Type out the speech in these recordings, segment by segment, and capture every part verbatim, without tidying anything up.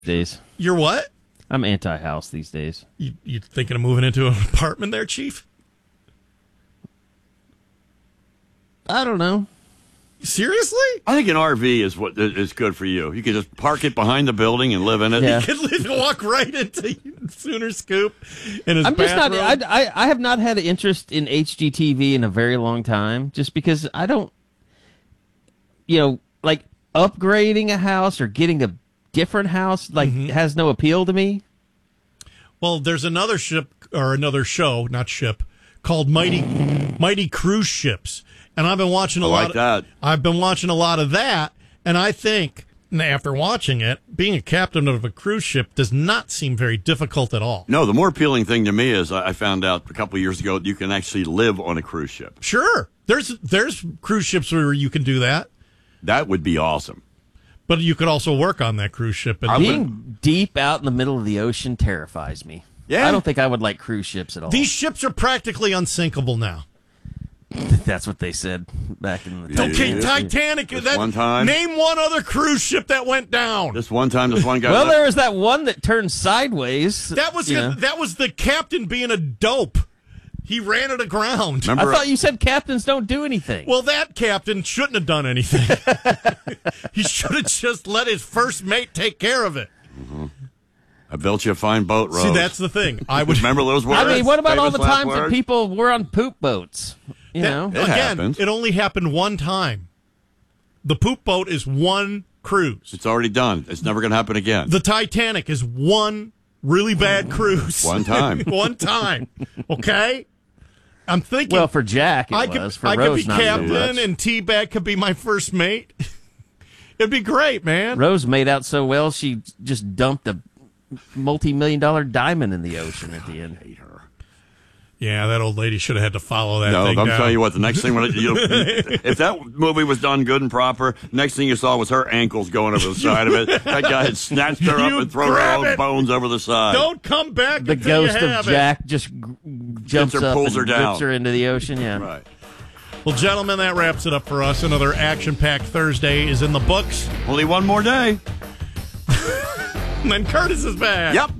days. You're what? I'm anti-house these days. You you thinking of moving into an apartment there, Chief? I don't know. Seriously? I think an R V is what is good for you. You can just park it behind the building and live in it. Yeah. You can live, walk right into Sooner Scoop in his I'm just not. bathroom. I, I I have not had an interest in H G T V in a very long time, just because I don't. You know, like upgrading a house or getting a different house, like Mm-hmm. has no appeal to me. Well, there's another ship or another show, not ship, called Mighty Mighty Cruise Ships, and I've been watching a I lot. like of, that. I've been watching a lot of that, and I think after watching it, being a captain of a cruise ship does not seem very difficult at all. No, the more appealing thing to me is I I found out a couple of years ago you can actually live on a cruise ship. Sure, there's there's cruise ships where you can do that, That would be awesome. but you could also work on that cruise ship. And Being deep out in the middle of the ocean terrifies me. Yeah. I don't think I would like cruise ships at all. these ships are practically unsinkable now. That's what they said back in the day. Okay, Yeah. Titanic. This That, one time? Name one other cruise ship that went down. This one time, this one guy. Well, left- there was that one that turned sideways. That was you know. that was the captain being a dope. He ran it aground. I Remember, thought you said captains don't do anything. Well, that captain shouldn't have done anything. He should have just let his first mate take care of it. I built you a fine boat, Rose. See, that's the thing. I would Remember those words? I mean, what about all Famous the last times that words? people were on poop boats? You that- know, It again. happens. It only happened one time. The poop boat is one cruise. It's already done. It's never going to happen again. The Titanic is one really bad cruise. One time. One time. Okay? I'm thinking. well, for Jack it I was. could, For I could Rose, be not so captain much. and T-Bag could be my first mate. It'd be great, man. Rose made out so well, she just dumped a multi-million dollar diamond in the ocean at the end. Yeah, that old lady should have had to follow that No, thing I'm down. telling you what. The next thing, when it, you, if that movie was done good and proper, next thing you saw was her ankles going over the side of it. That guy had snatched her You up and thrown her grab old it. bones over the side. Don't come back The until ghost you of have it. Jack just g- jumps her, up pulls and her down. whips her into the ocean. Yeah. Right. Well, gentlemen, that wraps it up for us. Another action-packed Thursday is in the books. Only one more day. And then Curtis is back. Yep.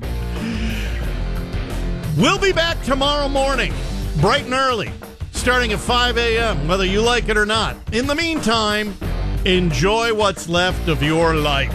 We'll be back tomorrow morning, bright and early, starting at five a.m., whether you like it or not. In the meantime, enjoy what's left of your life.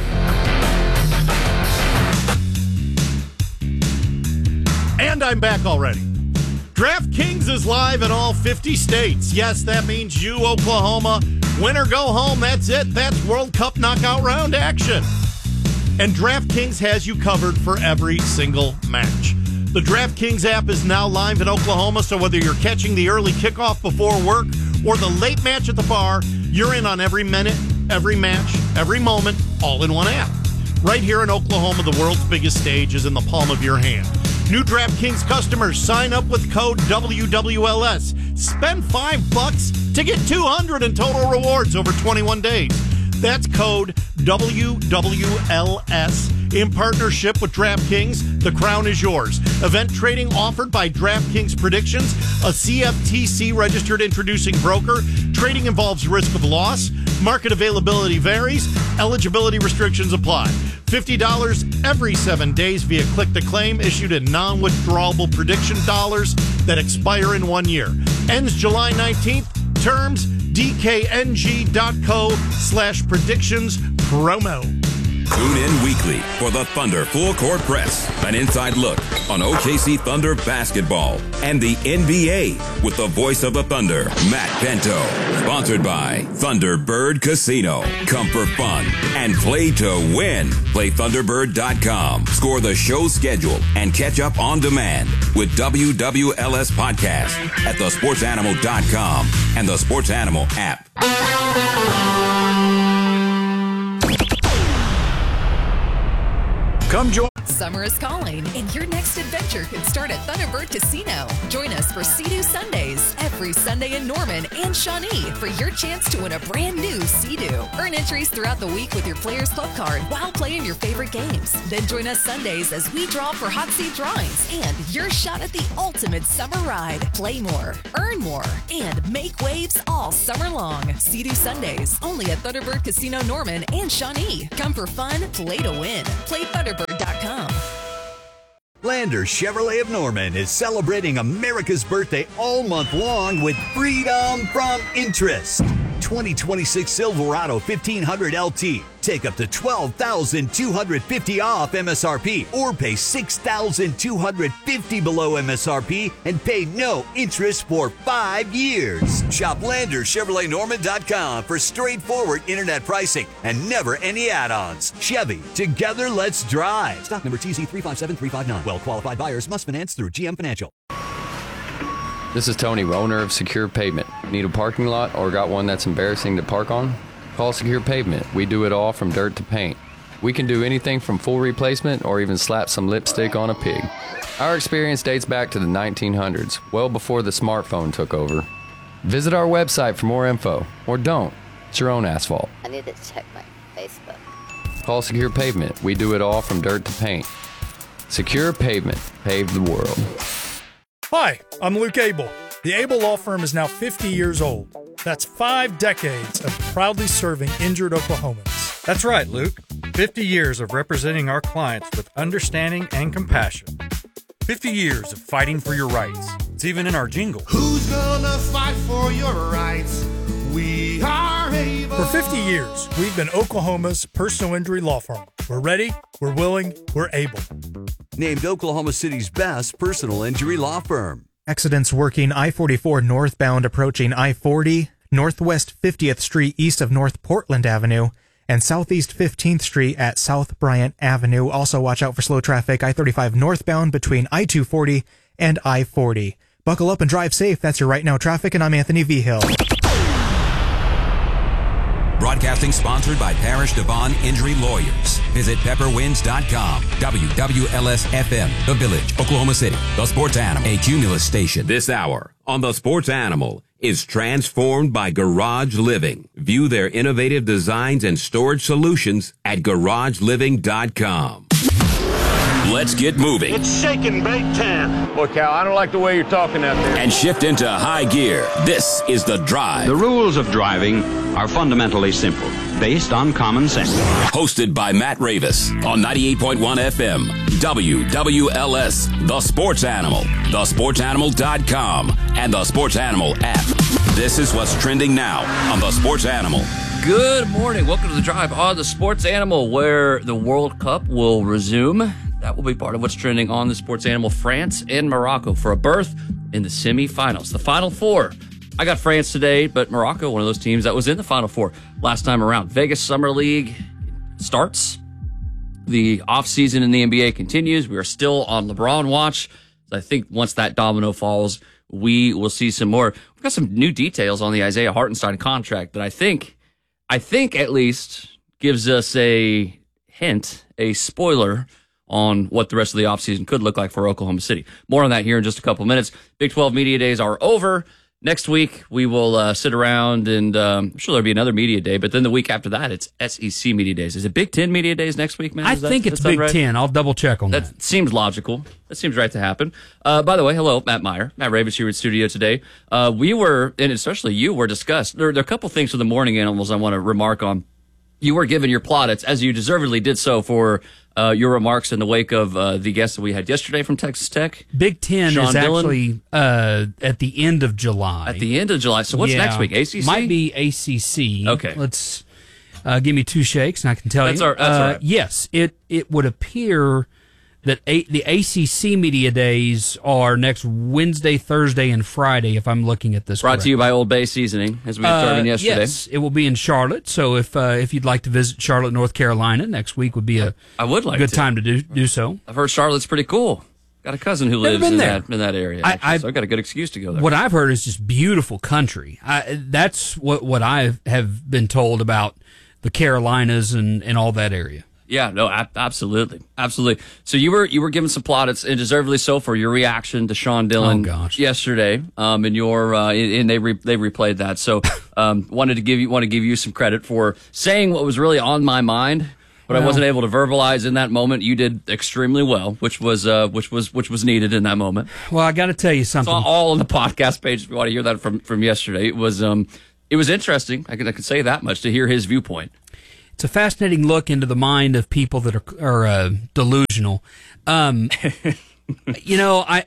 And I'm back already. DraftKings is live in all fifty states. Yes, that means you, Oklahoma. Win or go home, that's it. That's World Cup knockout round action. And DraftKings has you covered for every single match. The DraftKings app is now live in Oklahoma, so whether you're catching the early kickoff before work or the late match at the bar, you're in on every minute, every match, every moment, all in one app. Right here in Oklahoma, the world's biggest stage is in the palm of your hand. New DraftKings customers sign up with code W W L S. Spend five bucks to get two hundred in total rewards over twenty-one days. That's code W W L S. In partnership with DraftKings, the crown is yours. Event trading offered by DraftKings Predictions, a C F T C-registered introducing broker. Trading involves risk of loss. Market availability varies. Eligibility restrictions apply. fifty dollars every seven days via click-to-claim, issued in non-withdrawable prediction dollars that expire in one year. Ends July nineteenth. Terms, dkng.co slash predictions promo. Tune in weekly for the Thunder Full Court Press, an inside look on O K C Thunder basketball and the N B A with the voice of the Thunder, Matt Bento. Sponsored by Thunderbird Casino. Come for fun and play to win. Play Thunderbird dot com. Score the show schedule and catch up on demand with W W L S Podcast at the sports animal dot com and the Sports Animal app. Come join. Summer is calling, and your next adventure could start at Thunderbird Casino. Join us for Sea-Doo Sundays every Sunday in Norman and Shawnee for your chance to win a brand new Sea-Doo. Earn entries throughout the week with your Players Club card while playing your favorite games. Then join us Sundays as we draw for hot seat drawings and your shot at the ultimate summer ride. Play more, earn more, and make waves all summer long. Sea-Doo Sundays, only at Thunderbird Casino Norman and Shawnee. Come for fun, play to win. Play Thunderbird dot com. Lander Chevrolet of Norman is celebrating America's birthday all month long with freedom from interest. twenty twenty-six Silverado fifteen hundred L T. Take up to twelve thousand two hundred fifty dollars off M S R P or pay six thousand two hundred fifty dollars below M S R P and pay no interest for five years. Shop Lander Chevrolet Norman dot com for straightforward internet pricing and never any add-ons. Chevy, together let's drive. Stock number T Z three five seven three five nine. Well-qualified buyers must finance through G M Financial. This is Tony, owner of Secure Pavement. Need a parking lot or got one that's embarrassing to park on? Call Secure Pavement. We do it all from dirt to paint. We can do anything from full replacement or even slap some lipstick on a pig. Our experience dates back to the nineteen hundreds, well before the smartphone took over. Visit our website for more info, or don't. It's your own asphalt. I need to check my Facebook. Call Secure Pavement. We do it all from dirt to paint. Secure Pavement. Pave the world. Hi, I'm Luke Abel. The Abel Law Firm is now fifty years old. That's five decades of proudly serving injured Oklahomans. That's right, Luke. fifty years of representing our clients with understanding and compassion. fifty years of fighting for your rights. It's even in our jingle. Who's gonna fight for your rights? We are able. For fifty years, we've been Oklahoma's personal injury law firm. We're ready, we're willing, we're able. Named Oklahoma City's best personal injury law firm. Accidents working I forty-four northbound approaching I forty, Northwest fiftieth Street east of North Portland Avenue, and Southeast fifteenth Street at South Bryant Avenue. Also watch out for slow traffic I thirty-five northbound between I two forty and I forty. Buckle up and drive safe. That's your Right Now Traffic, and I'm Anthony V. Hill. Broadcasting sponsored by Parish Devon Injury Lawyers. Visit pepper winds dot com. W W L S F M, The Village, Oklahoma City. The Sports Animal, a Cumulus station. This hour on The Sports Animal is transformed by Garage Living. View their innovative designs and storage solutions at garage living dot com. Let's get moving. It's shaking Big Ten. Look, Cal, I don't like the way you're talking out there. And shift into high gear. This is The Drive. The rules of driving are fundamentally simple, based on common sense. Hosted by Matt Ravis on ninety-eight point one F M. W W L S, The Sports Animal, the sports animal dot com, and the Sports Animal app. This is what's trending now on The Sports Animal. Good morning. Welcome to The Drive on The Sports Animal, where the World Cup will resume. That will be part of what's trending on The Sports Animal. France and Morocco for a berth in the semifinals. The Final Four. I got France today, but Morocco, one of those teams that was in the Final Four last time around. Vegas Summer League starts. The offseason in the N B A continues. We are still on LeBron watch. I think once that domino falls, we will see some more. We've got some new details on the Isaiah Hartenstein contract that I think, I think at least gives us a hint, a spoiler on what the rest of the offseason could look like for Oklahoma City. More on that here in just a couple minutes. Big twelve Media Days are over. Next week, we will uh, sit around and um, I'm sure there'll be another Media Day, but then the week after that, it's S E C Media Days. Is it Big Ten Media Days next week, man? I Is that, think it's Big right? Ten. I'll double check on that. That seems logical. That seems right to happen. Uh, by the way, hello, Matt Meyer. Matt Ravis here in studio today. Uh, we were, and especially you, were discussed. There, there are a couple things for the morning animals I want to remark on. You were given your plaudits, as you deservedly did so, for uh, your remarks in the wake of uh, the guest that we had yesterday from Texas Tech. Big Ten Sean is Dillon. actually uh, at the end of July. At the end of July. So what's Yeah. next week? A C C? Might be A C C. Okay. Let's uh, give me two shakes, and I can tell That's you. all- that's uh, all right. Yes, it it would appear that a, the A C C Media Days are next Wednesday, Thursday, and Friday, if I'm looking at this Brought correctly. to you by Old Bay Seasoning, as we determined Uh, yesterday. Yes, it will be in Charlotte. So if uh, if you'd like to visit Charlotte, North Carolina, next week would be a I would like good to. time to do do so. I've heard Charlotte's pretty cool. Got a cousin who Never lives been in there. that in that area. I- actually, I've- so I got a good excuse to go there. What I've heard is just beautiful country. I, that's what what I have been told about the Carolinas and, and all that area. Yeah, no, ab- absolutely, absolutely. So you were you were given some plaudits, and deservedly so, for your reaction to Sean Dillon Oh, gosh. yesterday. Um, and your uh, and they re- they replayed that. So um, wanted to give you want to give you some credit for saying what was really on my mind, but Well- I wasn't able to verbalize in that moment. You did extremely well, which was uh, which was which was needed in that moment. Well, I got to tell you It's something. all, all on the podcast page if you want to hear that from from yesterday. It was um it was interesting. I can I can say that much to hear his viewpoint. It's a fascinating look into the mind of people that are, are uh, delusional. Um, you know, I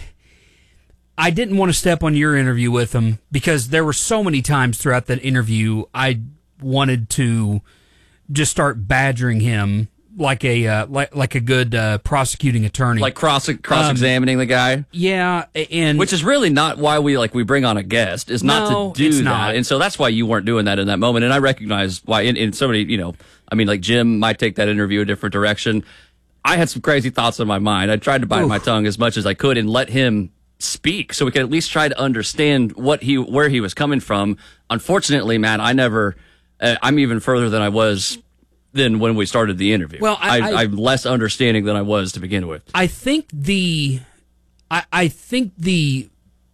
I didn't want to step on your interview with him because there were so many times throughout that interview I wanted to just start badgering him like a uh, like like a good uh, prosecuting attorney, Like cross cross examining the guy. Yeah, and which is really not why we like we bring on a guest is not No, to do it's that, not. and so that's why you weren't doing that in that moment. And I recognize why. In, in somebody, you know, I mean, like Jim might take that interview a different direction. I had some crazy thoughts in my mind. I tried to bite Oof. my tongue as much as I could and let him speak, so we could at least try to understand what he where he was coming from. Unfortunately, Matt, I never. Uh, I'm even further than I was than when we started the interview. Well, I- I- I'm less understanding than I was to begin with. I think the, I, I think the,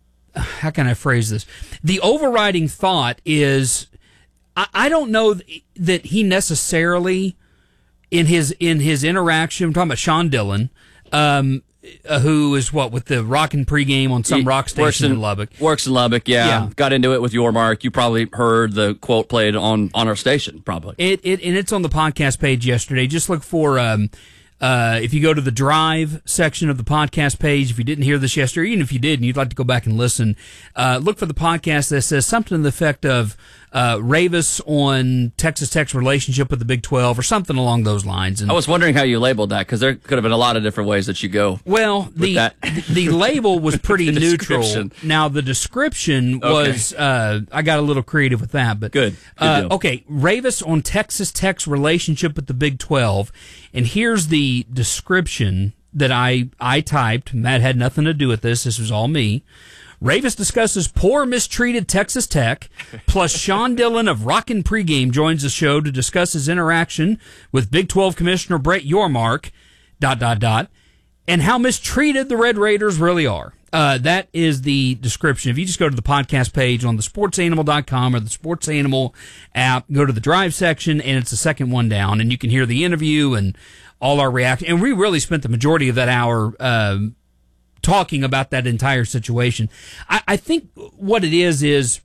how can I phrase this? The overriding thought is, I, I don't know th- that he necessarily, in his in his interaction, I'm talking about Sean Dillon, um, uh, who is what with the rockin' pregame on some He rock works station in, Lubbock. Works in Lubbock, yeah. Yeah. Got into it with your mark. You probably heard the quote played on, on our station, probably. It, it and it's on the podcast page yesterday. Just look for um, uh, if you go to the Drive section of the podcast page. If you didn't hear this yesterday, even if you did and you'd like to go back and listen, uh, look for the podcast that says something to the effect of uh, Ravis on Texas Tech's relationship with the Big twelve or something along those lines. And I was wondering how you labeled that, because there could have been a lot of different ways that you go. Well, with the that. the label was pretty The neutral. description. Now the description Okay. was uh, I got a little creative with that, but Good. Good uh, deal. okay, Ravis on Texas Tech's relationship with the Big twelve, and here's the description that I I typed. Matt had nothing to do with this. This was all me. Ravis discusses poor, mistreated Texas Tech, plus Sean Dillon of Rockin' Pregame joins the show to discuss his interaction with Big twelve Commissioner Brett Yormark, dot, dot, dot, and how mistreated the Red Raiders really are. Uh, that is the description. If you just go to the podcast page on the sports animal dot com or the Sports Animal app, go to the Drive section, and it's the second one down, and you can hear the interview and all our reaction. And we really spent the majority of that hour um, talking about that entire situation. I, I think what it is is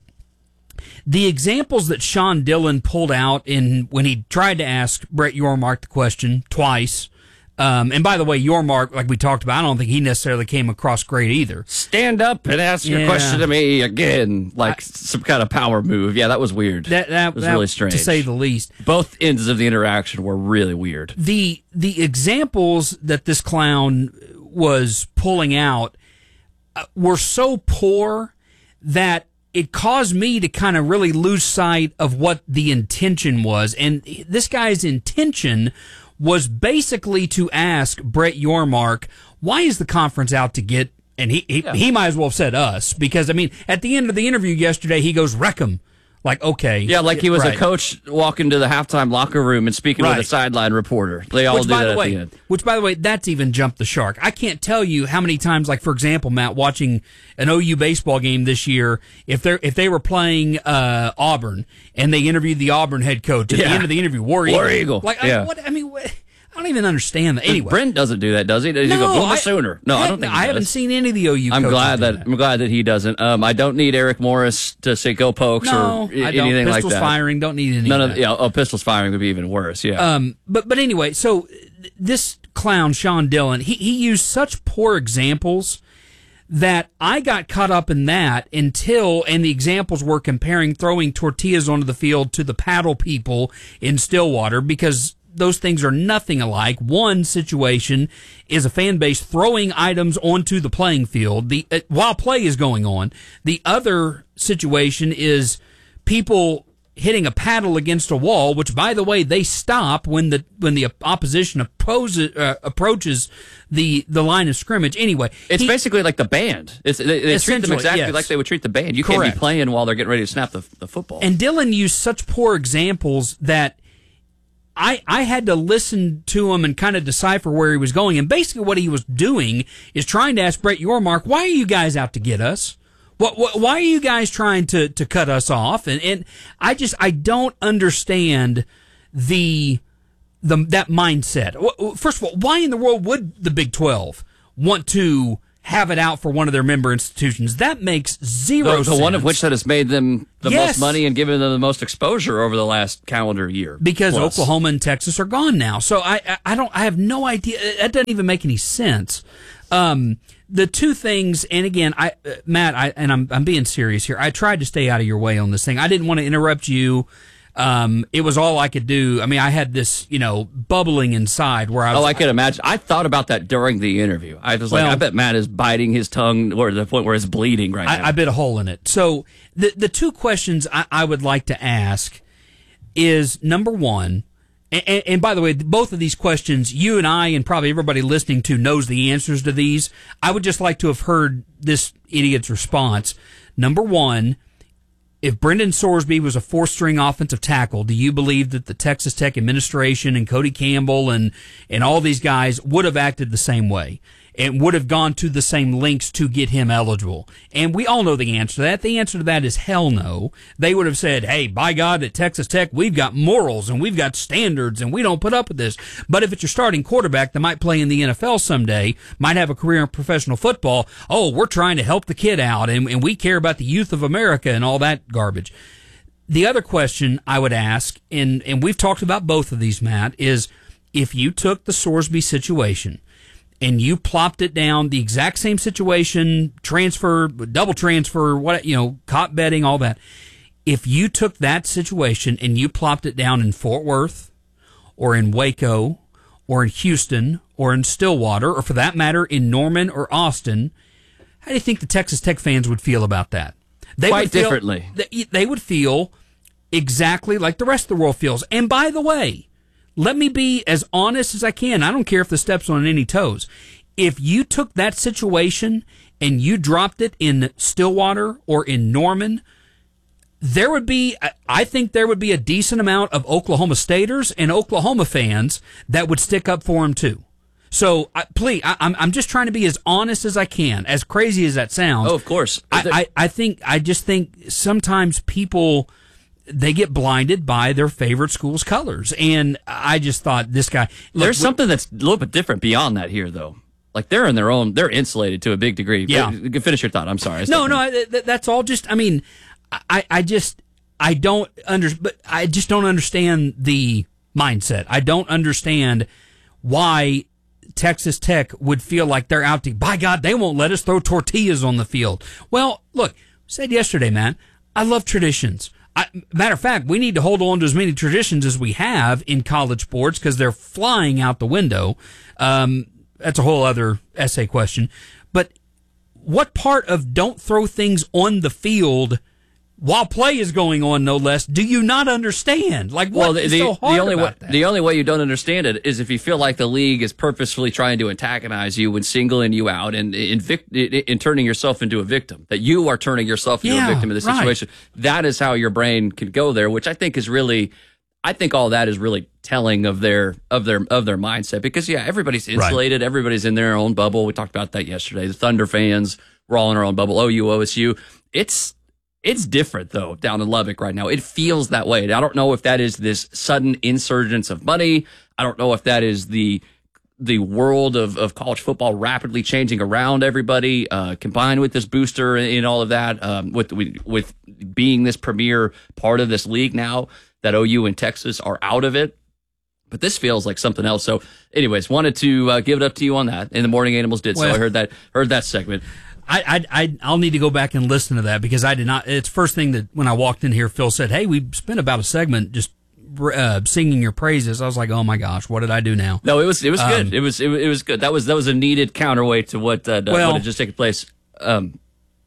the examples that Sean Dillon pulled out in when he tried to ask Brett Yormark the question twice. Um, and by the way, Yormark, like we talked about, I don't think he necessarily came across great either. Stand up and ask your Yeah. question to me again, like some kind of power move. Yeah, that was weird. That that was that- really strange, to say the least. Both ends of the interaction were really weird. The the examples that this clown was pulling out uh, were so poor that it caused me to kind of really lose sight of what the intention was. And this guy's intention was basically to ask Brett Yormark, why is the conference out to get, and he he, Yeah. he might as well have said us, because, I mean, at the end of the interview yesterday, he goes, wreck 'em. Like, okay. Yeah, like he was right. a coach walking to the halftime locker room and speaking Right. with a sideline reporter. They all Which, do by that the at way, the end. Which, by the way, that's even jumped the shark. I can't tell you how many times, like for example, Matt, watching an O U baseball game this year, if they if they were playing uh, Auburn and they interviewed the Auburn head coach at Yeah. the end of the interview, War Eagle, War Eagle. like I, Yeah. what, I mean, what, I don't even understand that. Anyway, Brent doesn't do that, does he? Does he go, Boomer I- Sooner? No, I heck don't think no, he I haven't does. seen any of the O U I'm coaches glad do that, I'm glad that he doesn't. Um, I don't need Eric Morris to say go pokes No, or I- I don't. anything like Pistols that. firing, don't need any None of of that. yeah. Oh, pistols firing would be even worse. Yeah. Um, but but anyway, so th- this clown Sean Dillon, he he used such poor examples that I got caught up in that until, and the examples were comparing throwing tortillas onto the field to the paddle people in Stillwater, because those things are nothing alike. One situation is a fan base throwing items onto the playing field the uh, while play is going on. The other situation is people hitting a paddle against a wall, which, by the way, they stop when the when the opposition opposes, uh, approaches the the line of scrimmage. Anyway, It's he- basically like the band. It's, they they treat them Essentially, exactly yes. like they would treat the band. You can't Correct. be playing while they're getting ready to snap the, the football. And Dillon used such poor examples that I, I had to listen to him and kind of decipher where he was going. And basically what he was doing is trying to ask Brett Yormark, why are you guys out to get us? What, what, why are you guys trying to, to cut us off? And, and I just, I don't understand the, the, that mindset. First of all, why in the world would the Big twelve want to have it out for one of their member institutions? That makes zero the, the sense. one of which that has made them the Yes. most money and given them the most exposure over the last calendar year. Because plus. Oklahoma and Texas are gone now. So I, I, I don't, I have no idea. That doesn't even make any sense. Um, the two things, and again, I, uh, Matt, I, and I'm, I'm being serious here. I tried to stay out of your way on this thing. I didn't want to interrupt you. Um, it was all I could do. I mean, I had this, you know, bubbling inside where I was. Oh, I could imagine. I thought about that during the interview. I was Well- like, I bet Matt is biting his tongue or to the point where it's bleeding right now. I, I bit a hole in it. So the the two questions I, I would like to ask is number one, and, and, and by the way, both of these questions, you and I and probably everybody listening to knows the answers to these. I would just like to have heard this idiot's response. Number one, if Brendan Sorsby was a four-string offensive tackle, do you believe that the Texas Tech administration and Cody Campbell and, and all these guys would have acted the same way and would have gone to the same lengths to get him eligible? And we all know the answer to that. The answer to that is hell no. They would have said, hey, by God, at Texas Tech, we've got morals and we've got standards and we don't put up with this. But if it's your starting quarterback that might play in the N F L someday, might have a career in professional football, oh, we're trying to help the kid out and, and we care about the youth of America and all that garbage. The other question I would ask, and, and we've talked about both of these, Matt, is if you took the Sorsby situation and you plopped it down, the exact same situation, transfer, double transfer, what, you know, cop betting, all that. If you took that situation and you plopped it down in Fort Worth or in Waco or in Houston or in Stillwater, or for that matter, in Norman or Austin, how do you think the Texas Tech fans would feel about that? They Quite would feel, differently. They, they would feel exactly like the rest of the world feels. And by the way, let me be as honest as I can. I don't care if the steps on any toes. If you took that situation and you dropped it in Stillwater or in Norman, there would be, I think there would be a decent amount of Oklahoma Staters and Oklahoma fans that would stick up for him too. So, I, please, I, I'm I'm just trying to be as honest as I can, as crazy as that sounds. Oh, of course. I, I, I think, I just think sometimes people, they get blinded by their favorite school's colors. And I just thought this guy. Look, There's something that's a little bit different beyond that here, though. Like, they're in their own, they're insulated to a big degree. Yeah. Finish your thought. I'm sorry. I No, no, I, th- that's all just, I mean, I, I just, I don't under, but I just don't understand the mindset. I don't understand why Texas Tech would feel like they're out to, by God, they won't let us throw tortillas on the field. Well, look, said yesterday, man, I love traditions. I, matter of fact, we need to hold on to as many traditions as we have in college sports because they're flying out the window. Um, that's a whole other essay question. But what part of don't throw things on the field while play is going on, no less, do you not understand? Like, what well, the, is the, so hard the only about way, that? The only way you don't understand it is if you feel like the league is purposefully trying to antagonize you and singling you out and in, in, in turning yourself into a victim. That you are turning yourself into Yeah, a victim of the right. situation. That is how your brain can go there, which I think is really, I think all that is really telling of their of their of their mindset. Because yeah, everybody's insulated, right. Everybody's in their own bubble. We talked about that yesterday. The Thunder fans, we're all in our own bubble. O U, O S U. It's It's different, though, down in Lubbock right now. It feels that way. I don't know if that is this sudden insurgence of money. I don't know if that is the the world of, of college football rapidly changing around everybody, uh, combined with this booster and, and all of that, um, with, with with being this premier part of this league now that O U and Texas are out of it. But this feels like something else. So, anyways, wanted to uh, give it up to you on that. And the Morning Animals did, Well, so I heard that heard that segment. I, I, I, I'll need to go back and listen to that because I did not. It's first thing that when I walked in here, Phil said, "Hey, we spent about a segment just uh, singing your praises." I was like, "Oh my gosh, what did I do now?" No, it was it was Um, good. It was it, it was good. That was that was a needed counterweight to what uh, Well, what had just taken place. Um,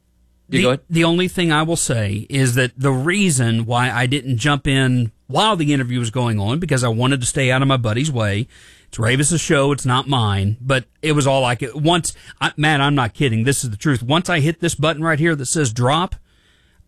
you the, go ahead. the only thing I will say is that the reason why I didn't jump in while the interview was going on because I wanted to stay out of my buddy's way. It's Ravis's show. It's not mine, but it was all I could. Once, I, Matt, I'm not kidding. This is the truth. Once I hit this button right here that says drop,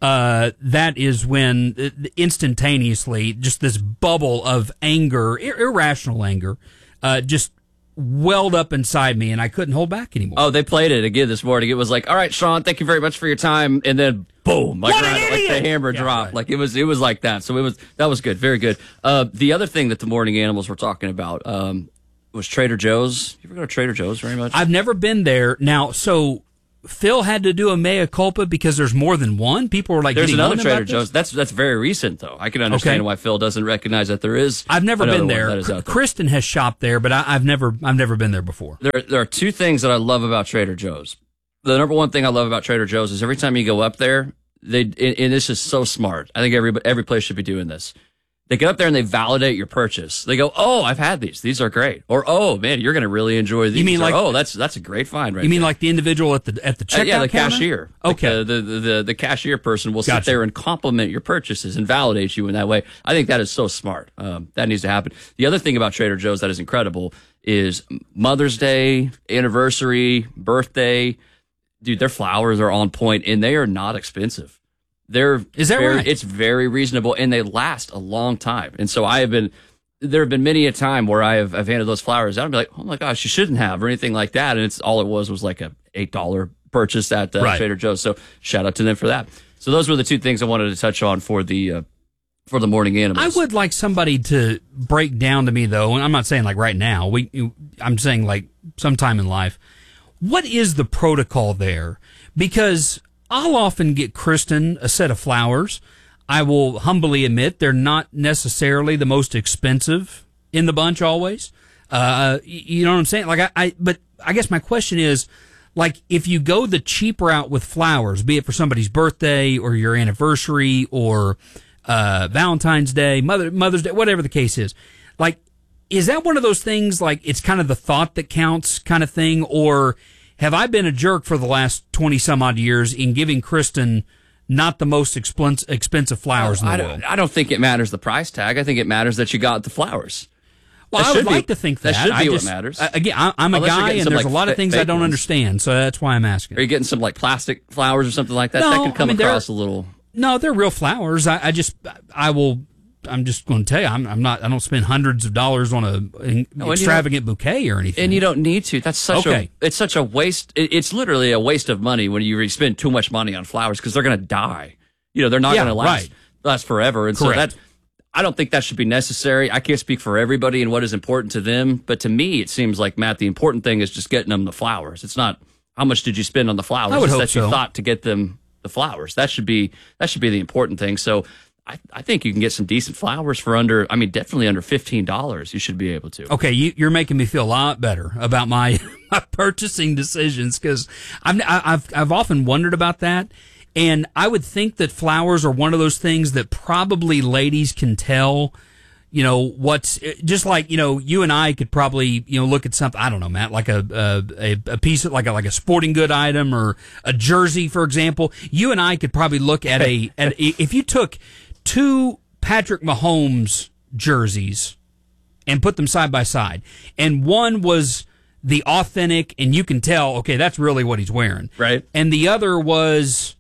uh, that is when uh, instantaneously just this bubble of anger, ir- irrational anger, uh, just welled up inside me, and I couldn't hold back anymore. Oh, they played it again this morning. It was like, all right, Sean, thank you very much for your time, and then boom, like, What an right, like the idiot! hammer Yeah, dropped. right. Like it was, it was like that. So it was that was good, very good. Uh, the other thing that the morning animals were talking about um, was Trader Joe's. You ever go to Trader Joe's very much? I've never been there. Now, so Phil had to do a mea culpa because there's more than one. People were like, There's getting another on him Trader about this? Joe's. That's that's very recent though. I can understand Okay. why Phil doesn't recognize that there is. I've never another been one there. that is out there. Kristen has shopped there, but I, I've never, I've never been there before. There, there are two things that I love about Trader Joe's. The number one thing I love about Trader Joe's is every time you go up there, they and, and this is so smart. I think every every place should be doing this. They get up there and they validate your purchase. They go, "Oh, I've had these. These are great." Or, "Oh, man, you're going to really enjoy these." You mean Or, like- "Oh, that's that's a great find right You mean there." like the individual at the at the Uh, checkout yeah, the counter? cashier. Okay. Like, uh, the, the, the the cashier person will sit Gotcha. there and compliment your purchases and validate you in that way. I think that is so smart. Um, that needs to happen. The other thing about Trader Joe's that is incredible is Mother's Day, anniversary, birthday. Dude, their flowers are on point and they are not expensive. They're Is that very, right? It's very reasonable and they last a long time. And so I have been. There have been many a time where I have I've handed those flowers out and be like, "Oh my gosh, you shouldn't have," or anything like that. And it's all it was was like a eight dollar purchase at uh, Right. Trader Joe's. So shout out to them for that. So those were the two things I wanted to touch on for the uh, for the morning animals. I would like somebody to break down to me, though, and I'm not saying like right now. We, you- I'm saying like sometime in life. What is the protocol there? Because I'll often get Kristen a set of flowers. I will humbly admit they're not necessarily the most expensive in the bunch always. Uh, y- you know what I'm saying? Like I, I, but I guess my question is, like, if you go the cheap route with flowers, be it for somebody's birthday or your anniversary or uh, Valentine's Day, Mother Mother's Day, whatever the case is, like, is that one of those things, like, it's kind of the thought that counts kind of thing, or have I been a jerk for the last twenty some odd years in giving Kristen not the most expens- expensive flowers in the I world? don't, I don't think it matters the price tag. I think it matters that you got the flowers. Well, That I would should be- like to think that. that should I be what just- matters. uh, Again, I, I'm a Unless you're guy, getting and some, there's like, a lot of fa- things I fake don't ones. understand, so that's why I'm asking. Are you getting some like plastic flowers or something like that? No, that can come I mean, they're- across a little. No, they're real flowers. I, I just, I will. I'm just going to tell you, I'm, I'm not. I don't spend hundreds of dollars on a an No, and you extravagant bouquet or anything. And you don't need to. That's such Okay. a. It's such a waste. it- It's literally a waste of money when you spend too much money on flowers because they're going to die. You know, they're not Yeah, going to last right. last forever. And Correct. so that. I don't think that should be necessary. I can't speak for everybody and what is important to them, but to me, it seems like, Matt, the important thing is just getting them the flowers. It's not how much did you spend on the flowers. I would it's hope that you so. thought to get them the flowers. That should be that should be the important thing. So I, I think you can get some decent flowers for under. I mean, definitely under fifteen dollars. You should be able to. Okay, you, you're making me feel a lot better about my, my purchasing decisions because I've, I've I've often wondered about that, and I would think that flowers are one of those things that probably ladies can tell. You know what's just like you know you and I could probably you know look at something I don't know Matt like a a, a piece of like a like a sporting good item or a jersey for example. You and I could probably look at a at if you took two Patrick Mahomes jerseys and put them side by side, and one was the authentic, and you can tell okay that's really what he's wearing, right? And the other was.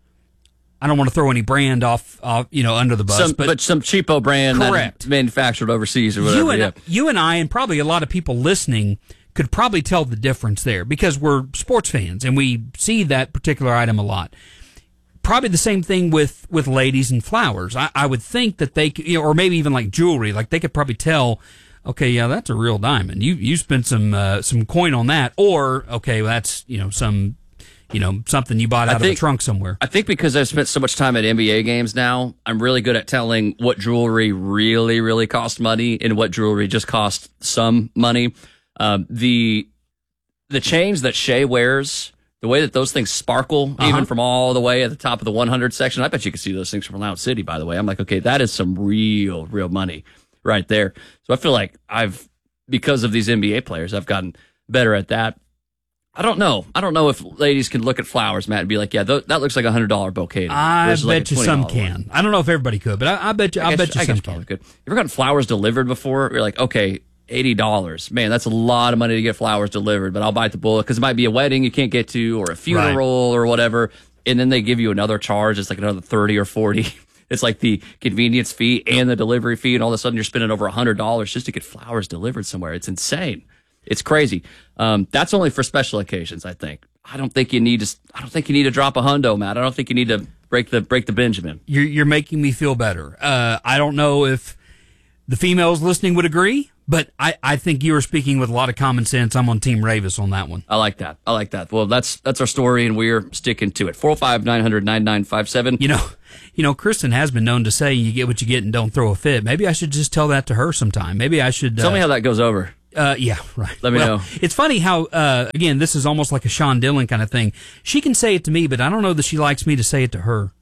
I don't want to throw any brand off, off you know, under the bus, Some, but, but some cheapo brand correct. that is manufactured overseas or whatever. You and, yeah. you and I, and probably a lot of people listening, could probably tell the difference there because we're sports fans and we see that particular item a lot. Probably the same thing with, with ladies and flowers. I, I would think that they, could, you know, or maybe even like jewelry, like they could probably tell. Okay, yeah, that's a real diamond. You you spent some uh, some coin on that, or okay, well, that's you know some. You know, something you bought I out of think- a trunk somewhere. I think because I've spent so much time at N B A games now, I'm really good at telling what jewelry really, really costs money and what jewelry just costs some money. Um, the the chains that Shea wears, the way that those things sparkle, Uh-huh. even from all the way at the top of the one hundred section, I bet you can see those things from Lounge City, by the way. I'm like, okay, that is some real, real money right there. So I feel like I've, because of these N B A players, I've gotten better at that. I don't know. I don't know if ladies can look at flowers, Matt, and be like, "Yeah, th- that looks like a hundred dollar bouquet." to me," I versus like bet a you some twenty dollar one. can. I don't know if everybody could, but I, I bet you. I, I bet guess- you I some guess can. probably could. You ever gotten flowers delivered before? You're like, okay, eighty dollars. Man, that's a lot of money to get flowers delivered. But I'll bite the bullet because it might be a wedding you can't get to, or a funeral, or whatever. and then they give you another charge. It's like another thirty or forty. It's like the convenience fee and the delivery fee, and all of a sudden you're spending over one hundred dollars just to get flowers delivered somewhere. It's insane. It's crazy. Um, that's only for special occasions, I think. I don't think you need to. I don't think you need to drop a hundo, Matt. I don't think you need to break the break the Benjamin. You're you're making me feel better. Uh, I don't know if the females listening would agree, but I, I think you are speaking with a lot of common sense. I'm on Team Ravis on that one. I like that. I like that. Well, that's that's our story, and we're sticking to it. four oh five, nine hundred, ninety-nine fifty-seven. You know, you know, Kristen has been known to say, "You get what you get, and don't throw a fit." Maybe I should just tell that to her sometime. Maybe I should tell uh, me how that goes over. Uh, yeah, right. Let me well, know. It's funny how, uh, again, this is almost like a Sean Dillon kind of thing. She can say it to me, but I don't know that she likes me to say it to her.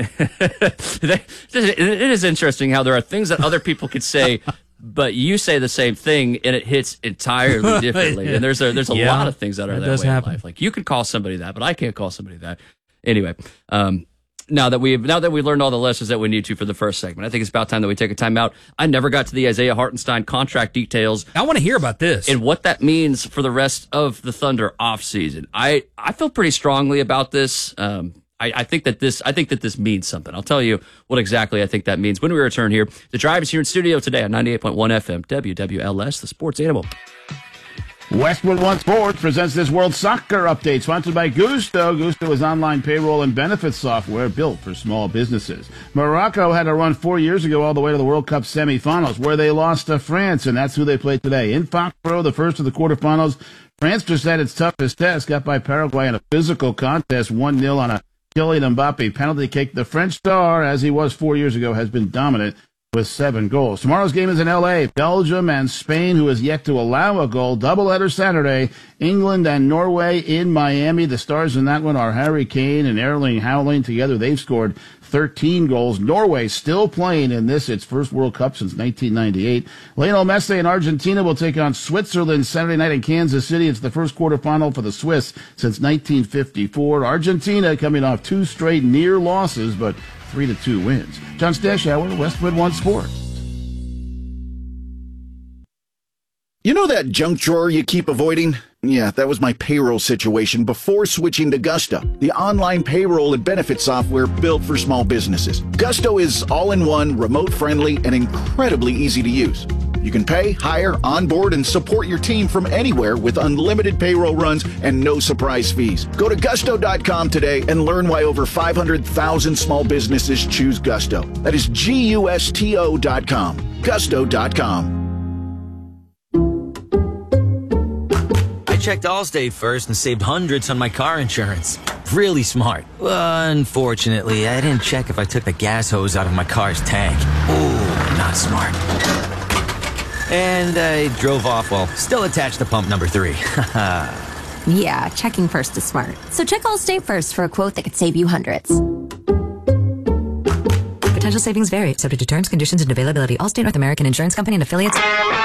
It is interesting how there are things that other people could say, but you say the same thing and it hits entirely differently. And there's a, there's a Yeah, lot of things that are that that does way happen. in life. Like you could call somebody that, but I can't call somebody that. Anyway, um, now that we've now that we learned all the lessons that we need to for the first segment, I think it's about time that we take a time out. I never got to the Isaiah Hartenstein contract details. I want to hear about this and what that means for the rest of the Thunder offseason. I I feel pretty strongly about this. Um, I, I think that this I think that this means something. I'll tell you what exactly I think that means when we return here. The Drive is here in studio today on ninety-eight point one F M W W L S, the Sports Animal. Westwood One Sports presents this World Soccer Update, sponsored by Gusto. Gusto is online payroll and benefits software built for small businesses. Morocco had a run four years ago all the way to the World Cup semifinals, where they lost to France, and that's who they play today. In Foxborough, the first of the quarterfinals, France just had its toughest test, got by Paraguay in a physical contest, one nil on a Kylian Mbappe penalty kick. The French star, as he was four years ago, has been dominant with seven goals. Tomorrow's game is in L A. Belgium and Spain, who has yet to allow a goal. Doubleheader Saturday. England and Norway in Miami. The stars in that one are Harry Kane and Erling Haaland. Together, they've scored thirteen goals. Norway still playing in this, its first World Cup since nineteen ninety-eight. Lionel Messi and Argentina will take on Switzerland Saturday night in Kansas City. It's the first quarterfinal for the Swiss since nineteen fifty-four. Argentina coming off two straight near losses, but three to two wins. John Stashauer, Westwood One Sports. You know that junk drawer you keep avoiding? Yeah, that was my payroll situation before switching to Gusto, the online payroll and benefit software built for small businesses. Gusto is all-in-one, remote-friendly, and incredibly easy to use. You can pay, hire, onboard, and support your team from anywhere with unlimited payroll runs and no surprise fees. Go to gusto dot com today and learn why over five hundred thousand small businesses choose Gusto. That is G U S T O dot com. gusto dot com. I checked Allstate first and saved hundreds on my car insurance. Really smart. Unfortunately, I didn't check if I took the gas hose out of my car's tank. Ooh, not smart. And I drove off while still attached to pump number three. Yeah, checking first is smart. So check Allstate first for a quote that could save you hundreds. Potential savings vary, subject to terms, conditions, and availability. Allstate North American Insurance Company and affiliates.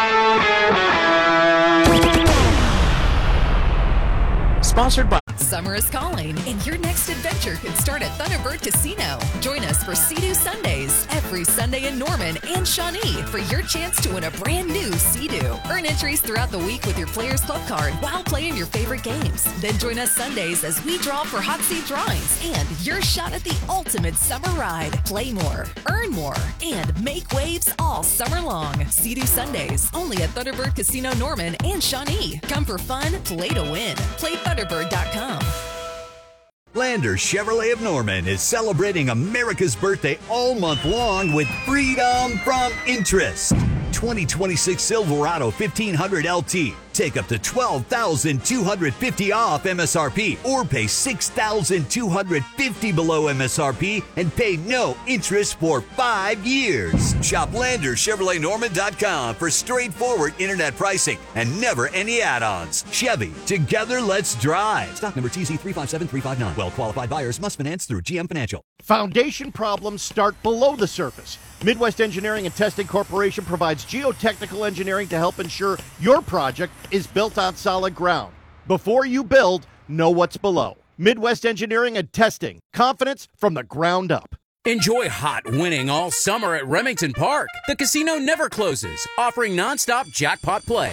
Sponsored by Summer is calling, and your next adventure can start at Thunderbird Casino. Join us for Sea-Doo Sundays every Sunday in Norman and Shawnee for your chance to win a brand new Sea-Doo. Earn entries throughout the week with your Players Club card while playing your favorite games. Then join us Sundays as we draw for hot seat drawings and your shot at the ultimate summer ride. Play more, earn more, and make waves all summer long. Sea-Doo Sundays only at Thunderbird Casino Norman and Shawnee. Come for fun, play to win. Play Thunderbird dot com. Lander Chevrolet of Norman is celebrating America's birthday all month long with freedom from interest. twenty twenty-six Silverado fifteen hundred L T. Take up to twelve thousand two hundred fifty dollars off M S R P or pay six thousand two hundred fifty dollars below M S R P and pay no interest for five years. Shop Lander Chevrolet Norman dot com for straightforward internet pricing and never any add-ons. Chevy, together let's drive. Stock number T Z three five seven three five nine. Well-qualified buyers must finance through G M Financial. Foundation problems start below the surface. Midwest Engineering and Testing Corporation provides geotechnical engineering to help ensure your project is built on solid ground. Before you build, know what's below. Midwest Engineering and Testing. Confidence from the ground up. Enjoy hot winning all summer at Remington Park. The casino never closes, offering nonstop jackpot play.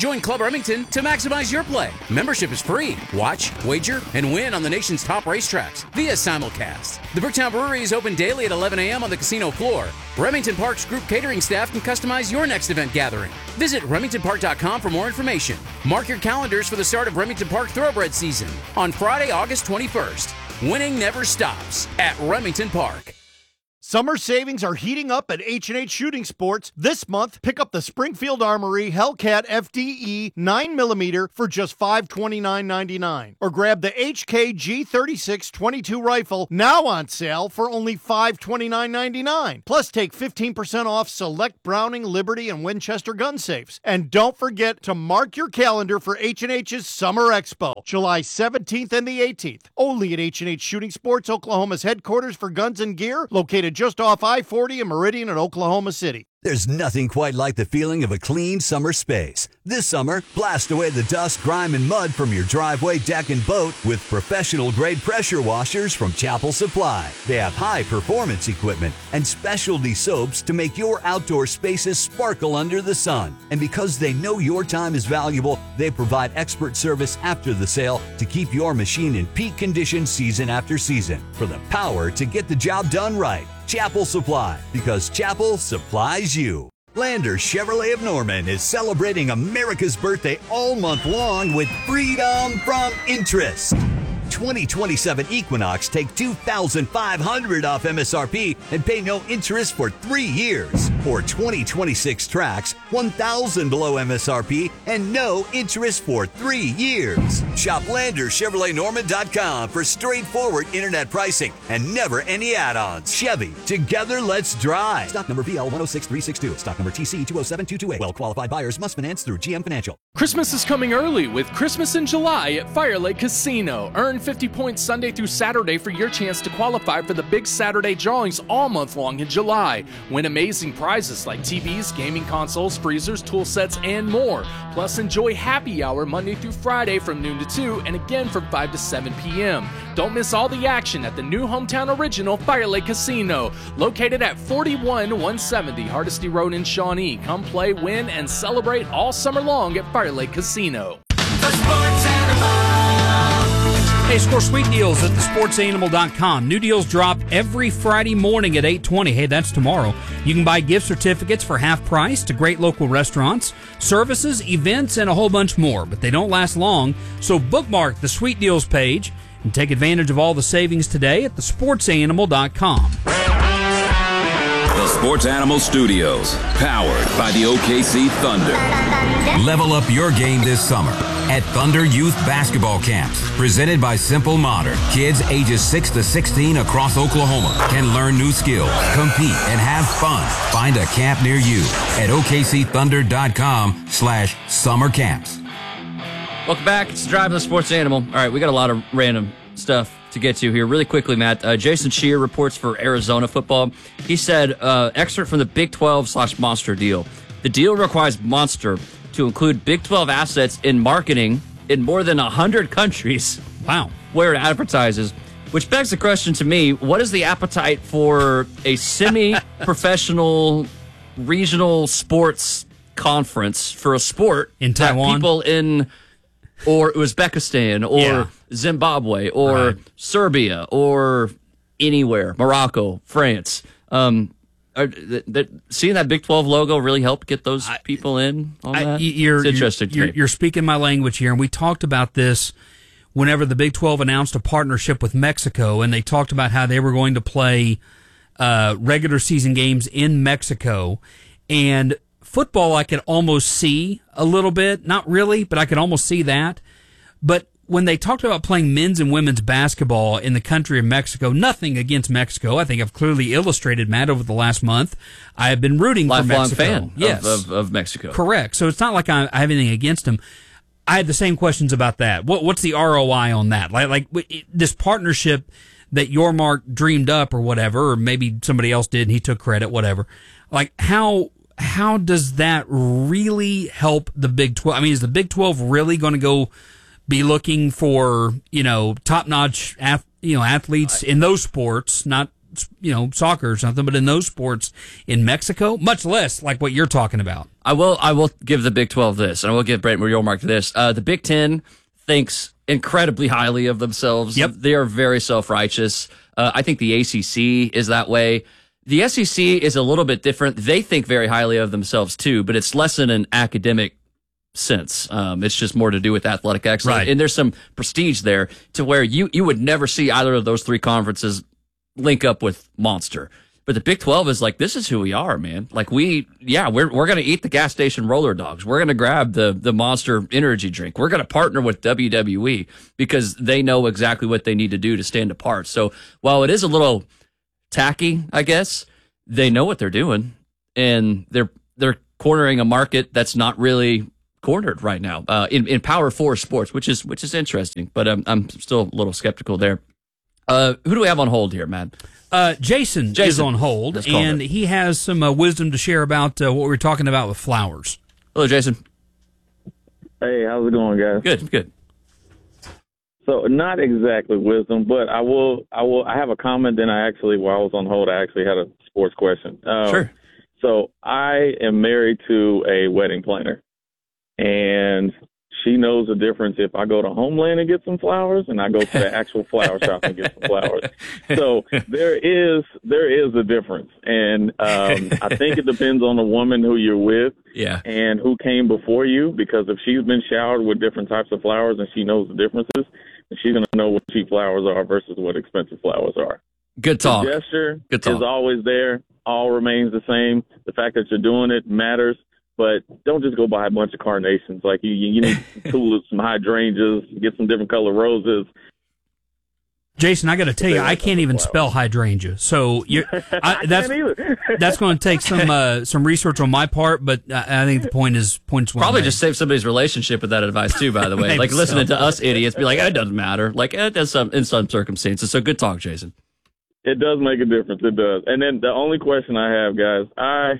Join Club Remington to maximize your play. Membership is free. Watch, wager, and win on the nation's top racetracks via simulcast. The Bricktown Brewery is open daily at eleven a.m. on the casino floor. Remington Park's group catering staff can customize your next event gathering. Visit remington park dot com for more information. Mark your calendars for the start of Remington Park Thoroughbred season on Friday, August twenty-first. Winning never stops at Remington Park. Summer savings are heating up at H and H Shooting Sports. This month, pick up the Springfield Armory Hellcat F D E nine millimeter for just five hundred twenty-nine dollars and ninety-nine cents. Or grab the H K G thirty-six twenty-two rifle, now on sale for only five hundred twenty-nine dollars and ninety-nine cents. Plus, take fifteen percent off select Browning, Liberty, and Winchester gun safes. And don't forget to mark your calendar for H and H's Summer Expo, July seventeenth and the eighteenth. Only at H and H Shooting Sports, Oklahoma's headquarters for guns and gear, located just off I forty in Meridian in Oklahoma City. There's nothing quite like the feeling of a clean summer space. This summer, blast away the dust, grime, and mud from your driveway, deck, and boat with professional-grade pressure washers from Chapel Supply. They have high-performance equipment and specialty soaps to make your outdoor spaces sparkle under the sun. And because they know your time is valuable, they provide expert service after the sale to keep your machine in peak condition season after season. For the power to get the job done right, Chapel Supply, because Chapel supplies you. Lander Chevrolet of Norman is celebrating America's birthday all month long with freedom from interest. twenty twenty-seven Equinox take two thousand five hundred dollars off M S R P and pay no interest for three years. Or twenty twenty-six Trax, one thousand dollars below M S R P and no interest for three years. Shop Lander Chevrolet Norman dot com for straightforward internet pricing and never any add-ons. Chevy, together let's drive. Stock number V L one oh six three six two. Stock number T C two oh seven two two eight. Well-qualified buyers must finance through G M Financial. Christmas is coming early with Christmas in July at Fire Lake Casino. Earn fifty points Sunday through Saturday for your chance to qualify for the big Saturday drawings all month long in July. Win amazing prizes like T Vs, gaming consoles, freezers, tool sets, and more. Plus, enjoy happy hour Monday through Friday from noon to two and again from five to seven p.m. Don't miss all the action at the new hometown original Fire Lake Casino, located at forty-one one seventy Hardesty Road in Shawnee. Come play, win, and celebrate all summer long at Fire Lake Casino. The Sports Animal. Hey, score sweet deals at the sports animal dot com. New deals drop every Friday morning at eight twenty. Hey, that's tomorrow. You can buy gift certificates for half price to great local restaurants, services, events, and a whole bunch more. But they don't last long, so bookmark the sweet deals page and take advantage of all the savings today at the sports animal dot com. The Sports Animal Studios, powered by the O K C Thunder. Level up your game this summer at Thunder Youth Basketball Camps, presented by Simple Modern. Kids ages six to sixteen across Oklahoma can learn new skills, compete, and have fun. Find a camp near you at O K C thunder dot com slash summer camps. Welcome back. It's Driving the Sports Animal. All right, we got a lot of random stuff to get to here. Really quickly, Matt, uh, Jason Scheer reports for Arizona football. He said, uh, excerpt from the Big twelve slash Monster deal. The deal requires Monster to include Big twelve assets in marketing in more than one hundred countries. Wow. Where it advertises, which begs the question to me, what is the appetite for a semi-professional regional sports conference for a sport in Taiwan? People in or Uzbekistan or yeah. Zimbabwe or right. Serbia or anywhere, Morocco, France. Um, are, th- th- seeing that Big twelve logo really helped get those people in on I, that? You're, it's interesting. You're, you're, you're speaking my language here, and we talked about this whenever the Big twelve announced a partnership with Mexico, and they talked about how they were going to play uh, regular season games in Mexico. And football, I could almost see a little bit. Not really, but I could almost see that. But when they talked about playing men's and women's basketball in the country of Mexico, nothing against Mexico. I think I've clearly illustrated, Matt, over the last month. I have been rooting Lifelong for Mexico. fan yes. of, of, of Mexico. Correct. So it's not like I, I have anything against them. I had the same questions about that. What, what's the R O I on that? Like, like it, this partnership that Yormark dreamed up or whatever, or maybe somebody else did and he took credit, whatever. Like, how how does that really help the Big twelve? I mean, is the Big twelve really going to go be looking for, you know, top-notch ath- you know, athletes in those sports, not you know, soccer or something, but in those sports in Mexico, much less like what you're talking about. I will I will give the Big twelve this, and I will give Brent Yormark this. Uh, the Big Ten thinks incredibly highly of themselves. Yep. They are very self-righteous. Uh, I think the A C C is that way. The S E C is a little bit different. They think very highly of themselves too, but it's less in an academic sense. Um, it's just more to do with athletic excellence. Right. And there's some prestige there to where you, you would never see either of those three conferences link up with Monster. But the Big twelve is like, this is who we are, man. Like we, yeah, we're we're gonna eat the gas station roller dogs. We're gonna grab the the Monster energy drink. We're gonna partner with W W E because they know exactly what they need to do to stand apart. So while it is a little tacky, I guess, they know what they're doing, and they're they're cornering a market that's not really cornered right now uh, in in Power Four sports, which is which is interesting. But I'm I'm still a little skeptical there. Uh, who do we have on hold here, man? Uh, Jason, Jason is on hold, and it. he has some uh, wisdom to share about uh, what we were talking about with flowers. Hello, Jason. Hey, how's it going, guys? Good, good. So, not exactly wisdom, but I will, I will, I have a comment. Then I actually, while I was on hold, I actually had a sports question. Um, sure. So, I am married to a wedding planner, and she knows the difference if I go to Homeland and get some flowers and I go to the actual flower shop and get some flowers. So there is there is a difference. And um, I think it depends on the woman who you're with yeah. and who came before you, because if she's been showered with different types of flowers and she knows the differences, then she's going to know what cheap flowers are versus what expensive flowers are. Good talk. The gesture Good talk. is always there. All remains the same. The fact that you're doing it matters. But don't just go buy a bunch of carnations. Like you, you need some tulips, some hydrangeas, get some different color roses. Jason, I got to tell you, I can't even spell hydrangea. So you're, I, that's that's going to take some uh, some research on my part. But I, I think the point is points. Probably made. just save somebody's relationship with that advice too. By the way, like so. listening to us idiots be like, eh, it doesn't matter. Like eh, it does some in some circumstances. So good talk, Jason. It does make a difference. It does. And then the only question I have, guys, I.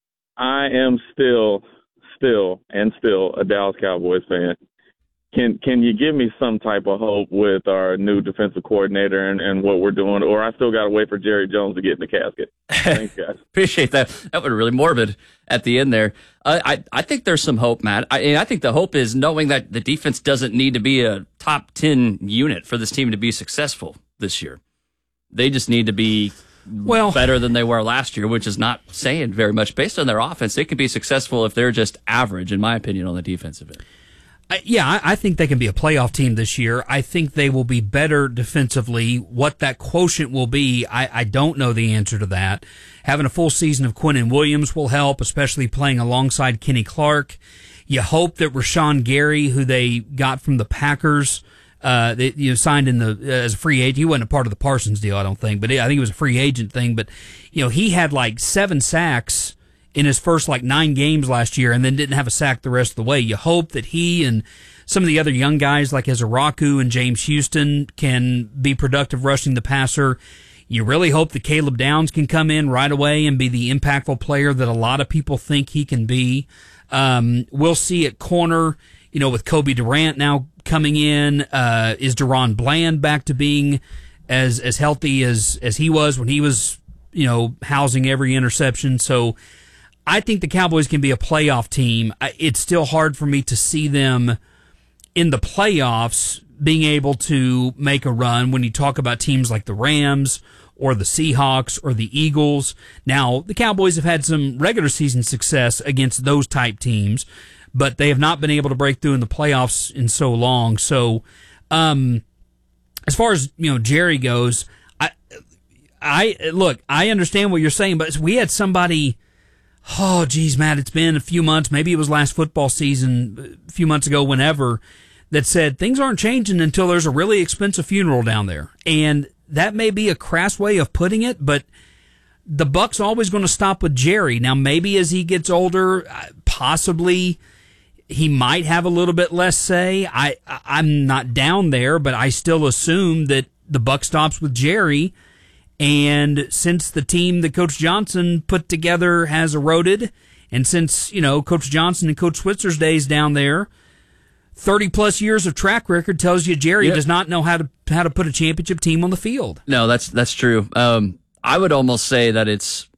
I am still, still, and still a Dallas Cowboys fan. Can can you give me some type of hope with our new defensive coordinator and, and what we're doing, or I still got to wait for Jerry Jones to get in the casket? Thanks, guys. Appreciate that. That was really morbid at the end there. Uh, I I think there's some hope, Matt. I, I think the hope is knowing that the defense doesn't need to be a top ten unit for this team to be successful this year. They just need to be well better than they were last year, which is not saying very much based on their offense. They can be successful if they're just average, in my opinion, on the defensive end. I, yeah, I, I think they can be a playoff team this year. I think they will be better defensively. What that quotient will be, I, I don't know the answer to that. Having a full season of Quinnen Williams will help, especially playing alongside Kenny Clark. You hope that Rashawn Gary, who they got from the Packers, Uh, they, you know, signed in the uh, as a free agent. He wasn't a part of the Parsons deal, I don't think, but I think it was a free agent thing. But you know, he had like seven sacks in his first like nine games last year, and then didn't have a sack the rest of the way. You hope that he and some of the other young guys like Ezeraku and James Houston can be productive rushing the passer. You really hope that Caleb Downs can come in right away and be the impactful player that a lot of people think he can be. Um, we'll see at corner. You know, with Kobe Durant now coming in, uh, is Deron Bland back to being as as healthy as, as he was when he was, you know, housing every interception? So I think the Cowboys can be a playoff team. It's still hard for me to see them in the playoffs being able to make a run when you talk about teams like the Rams or the Seahawks or the Eagles. Now, the Cowboys have had some regular season success against those type teams, but they have not been able to break through in the playoffs in so long. So, um, as far as, you know, Jerry goes, I, I, look, I understand what you're saying, but we had somebody, oh, geez, Matt, it's been a few months, maybe it was last football season, a few months ago, whenever, that said things aren't changing until there's a really expensive funeral down there. And that may be a crass way of putting it, but the buck's always going to stop with Jerry. Now, maybe as he gets older, possibly he might have a little bit less say. I, I'm not down there, but I still assume that the buck stops with Jerry. And since the team that Coach Johnson put together has eroded, and since, you know, Coach Johnson and Coach Switzer's days down there, thirty plus years of track record tells you Jerry yep. does not know how to how to put a championship team on the field. No, that's that's true. Um, I would almost say that it's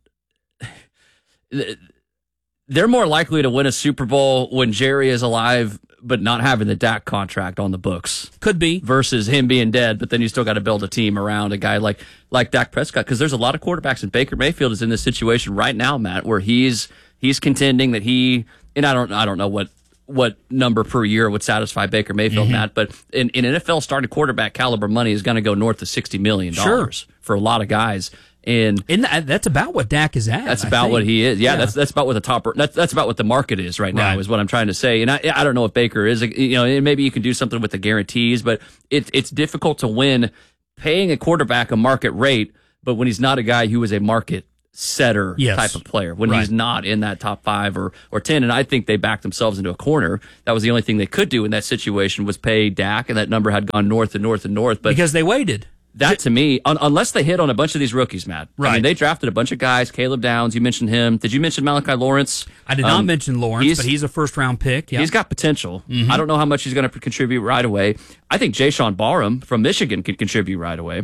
they're more likely to win a Super Bowl when Jerry is alive, but not having the Dak contract on the books. Could be. Versus him being dead, but then you still got to build a team around a guy like like Dak Prescott, because there's a lot of quarterbacks, and Baker Mayfield is in this situation right now, Matt, where he's he's contending that he and I don't I don't know what what number per year would satisfy Baker Mayfield, mm-hmm. Matt, but in, in N F L starting quarterback caliber money is going to go north of sixty million dollars sure. for a lot of guys. And, and that, that's about what Dak is at. That's I about think. what he is. Yeah, yeah, that's that's about what the top. That's that's about what the market is right now. Right. Is what I'm trying to say. And I I don't know if Baker is. You know, maybe you can do something with the guarantees, but it's it's difficult to win paying a quarterback a market rate. But when he's not a guy who is a market setter yes. type of player, when right. he's not in that top five or or ten, and I think they backed themselves into a corner. That was the only thing they could do in that situation was pay Dak, and that number had gone north and north and north. But because they waited. That, to me, un- unless they hit on a bunch of these rookies, Matt. Right. I mean, they drafted a bunch of guys. Caleb Downs, you mentioned him. Did you mention Malachi Lawrence? I did not um, mention Lawrence, he's, but he's a first-round pick. Yep. He's got potential. Mm-hmm. I don't know how much he's going to contribute right away. I think Jayshon Barham from Michigan can contribute right away.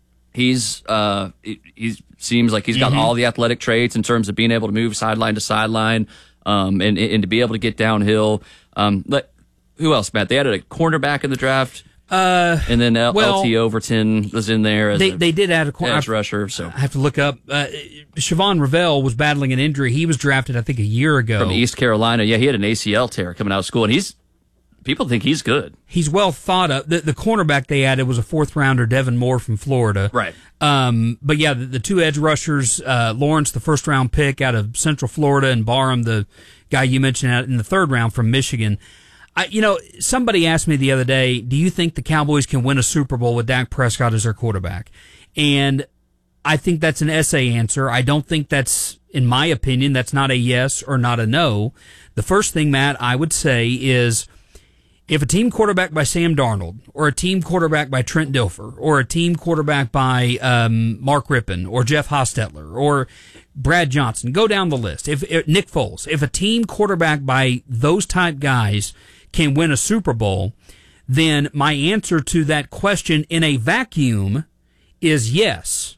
He's uh, he seems like he's got mm-hmm. all the athletic traits in terms of being able to move sideline to sideline um, and, and to be able to get downhill. Um, but who else, Matt? They added a cornerback in the draft. Uh, and then L- well, L T Overton was in there. As they a they did add a corner edge rusher. So I have to look up. Uh, Siobhan Ravel was battling an injury. He was drafted, I think, a year ago from East Carolina. Yeah, he had an A C L tear coming out of school, and he's people think he's good. He's well thought of. The, the cornerback they added was a fourth rounder, Devin Moore from Florida. Right. Um, but yeah, the, the two edge rushers, uh, Lawrence, the first round pick out of Central Florida, and Barham, the guy you mentioned out in the third round from Michigan. I, you know, somebody asked me the other day, do you think the Cowboys can win a Super Bowl with Dak Prescott as their quarterback? And I think that's an essay answer. I don't think that's, in my opinion, that's not a yes or not a no. The first thing, Matt, I would say is if a team quarterback by Sam Darnold or a team quarterback by Trent Dilfer or a team quarterback by um, Mark Rippon or Jeff Hostetler or Brad Johnson, go down the list. If, if Nick Foles, if a team quarterback by those type guys can win a Super Bowl, then my answer to that question in a vacuum is yes.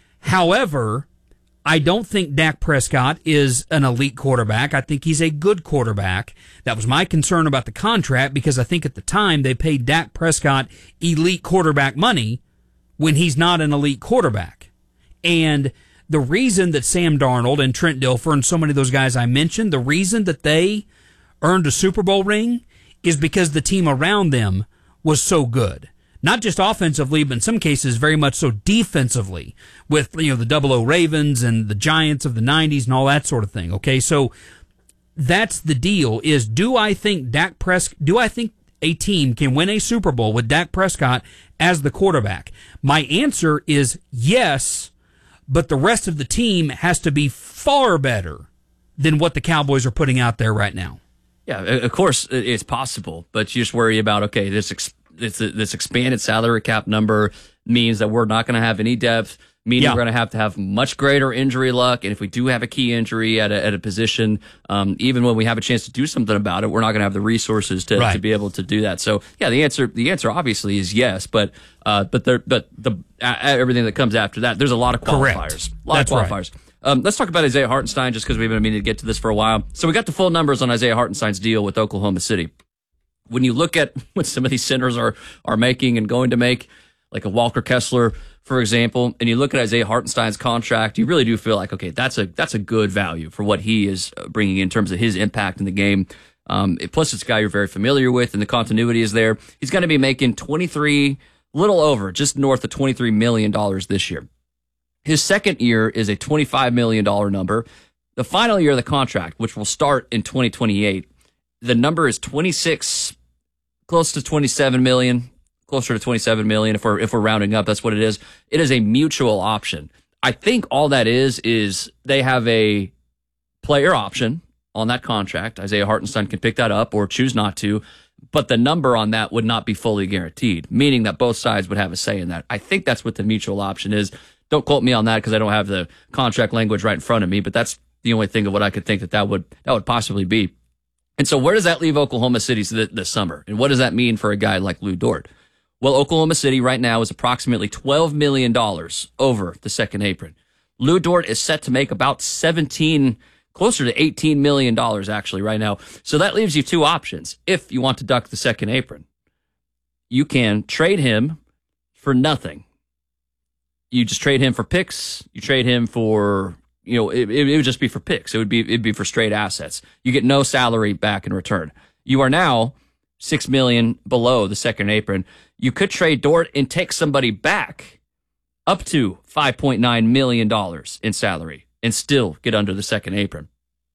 However, I don't think Dak Prescott is an elite quarterback. I think he's a good quarterback. That was my concern about the contract because I think at the time they paid Dak Prescott elite quarterback money when he's not an elite quarterback. And the reason that Sam Darnold and Trent Dilfer and so many of those guys I mentioned, the reason that they earned a Super Bowl ring is because the team around them was so good. Not just offensively, but in some cases very much so defensively with, you know, the Double O Ravens and the Giants of the nineties and all that sort of thing. Okay, so that's the deal is do I think Dak Pres- do I think a team can win a Super Bowl with Dak Prescott as the quarterback? My answer is yes, but the rest of the team has to be far better than what the Cowboys are putting out there right now. Yeah, of course it's possible, but you just worry about, okay, this ex- this, this expanded salary cap number means that we're not going to have any depth, meaning yeah. we're going to have to have much greater injury luck, and if we do have a key injury at a, at a position, um, even when we have a chance to do something about it, we're not going to have the resources to, right. to be able to do that. So, yeah, the answer the answer obviously is yes, but uh, but there, but the uh, everything that comes after that, there's a lot of qualifiers. Correct. A lot That's of qualifiers. Right. Um, let's talk about Isaiah Hartenstein just because we've been meaning to get to this for a while. So we got the full numbers on Isaiah Hartenstein's deal with Oklahoma City. When you look at what some of these centers are are making and going to make, like a Walker Kessler, for example, and you look at Isaiah Hartenstein's contract, you really do feel like, okay, that's a that's a good value for what he is bringing in terms of his impact in the game. Um, plus, it's a guy you're very familiar with, and the continuity is there. He's going to be making twenty-three, little over, just north of twenty-three million dollars this year. His second year is a twenty-five million dollars number. The final year of the contract, which will start in twenty twenty-eight, the number is twenty-six, close to twenty-seven million, closer to twenty-seven million if we're if we're rounding up. That's what it is. It is a mutual option. I think all that is is they have a player option on that contract. Isaiah Hartenstein can pick that up or choose not to, but the number on that would not be fully guaranteed, meaning that both sides would have a say in that. I think that's what the mutual option is. Don't quote me on that because I don't have the contract language right in front of me, but that's the only thing of what I could think that that would, that would possibly be. And so where does that leave Oklahoma City this, this summer? And what does that mean for a guy like Lou Dort? Well, Oklahoma City right now is approximately twelve million dollars over the second apron. Lou Dort is set to make about seventeen, closer to eighteen million dollars actually right now. So that leaves you two options. If you want to duck the second apron, you can trade him for nothing. You just trade him for picks. You trade him for, you know, it, it would just be for picks. It would be, it'd be for straight assets. You get no salary back in return. You are now six million dollars below the second apron. You could trade Dort and take somebody back up to five point nine million dollars in salary and still get under the second apron.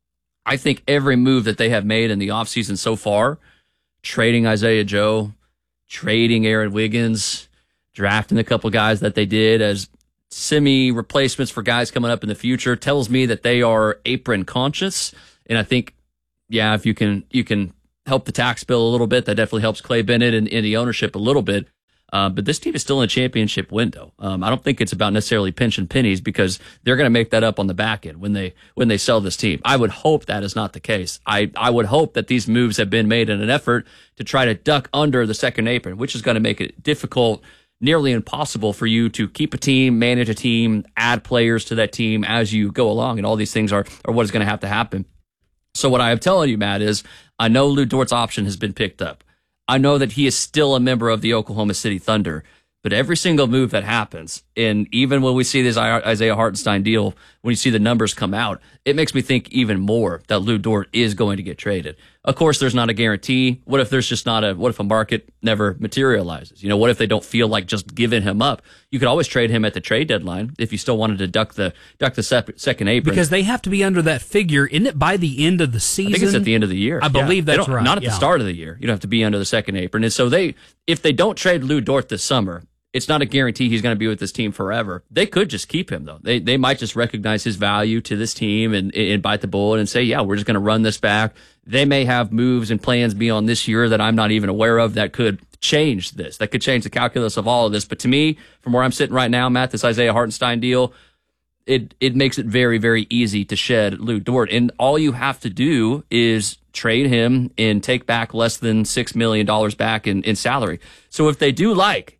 I think every move that they have made in the offseason so far, trading Isaiah Joe, trading Aaron Wiggins, drafting a couple guys that they did as semi-replacements for guys coming up in the future, tells me that they are apron conscious. And I think, yeah, if you can you can help the tax bill a little bit, that definitely helps Clay Bennett and, and the ownership a little bit. Uh, but this team is still in a championship window. Um, I don't think it's about necessarily pinching pennies because they're going to make that up on the back end when they when they sell this team. I would hope that is not the case. I, I would hope that these moves have been made in an effort to try to duck under the second apron, which is going to make it difficult, nearly impossible for you to keep a team, manage a team, add players to that team as you go along. And all these things are, are what is going to have to happen. So what I am telling you, Matt, is I know Lou Dort's option has been picked up. I know that he is still a member of the Oklahoma City Thunder, but every single move that happens, and even when we see this Isaiah Hartenstein deal, when you see the numbers come out, it makes me think even more that Lou Dort is going to get traded. Of course, there's not a guarantee. What if there's just not a, what if a market never materializes? You know, what if they don't feel like just giving him up? You could always trade him at the trade deadline if you still wanted to duck the duck the sep- second apron. Because they have to be under that figure, isn't it, by the end of the season? I think it's at the end of the year. I believe yeah. that's right. Not at yeah. the start of the year. You don't have to be under the second apron. And so they, if they don't trade Lou Dort this summer, it's not a guarantee he's going to be with this team forever. They could just keep him, though. They they might just recognize his value to this team and, and bite the bullet and say, yeah, we're just going to run this back. They may have moves and plans beyond this year that I'm not even aware of that could change this, that could change the calculus of all of this. But to me, from where I'm sitting right now, Matt, this Isaiah Hartenstein deal, it, it makes it very, very easy to shed Lou Dort. And all you have to do is trade him and take back less than six million dollars back in, in salary. So if they do like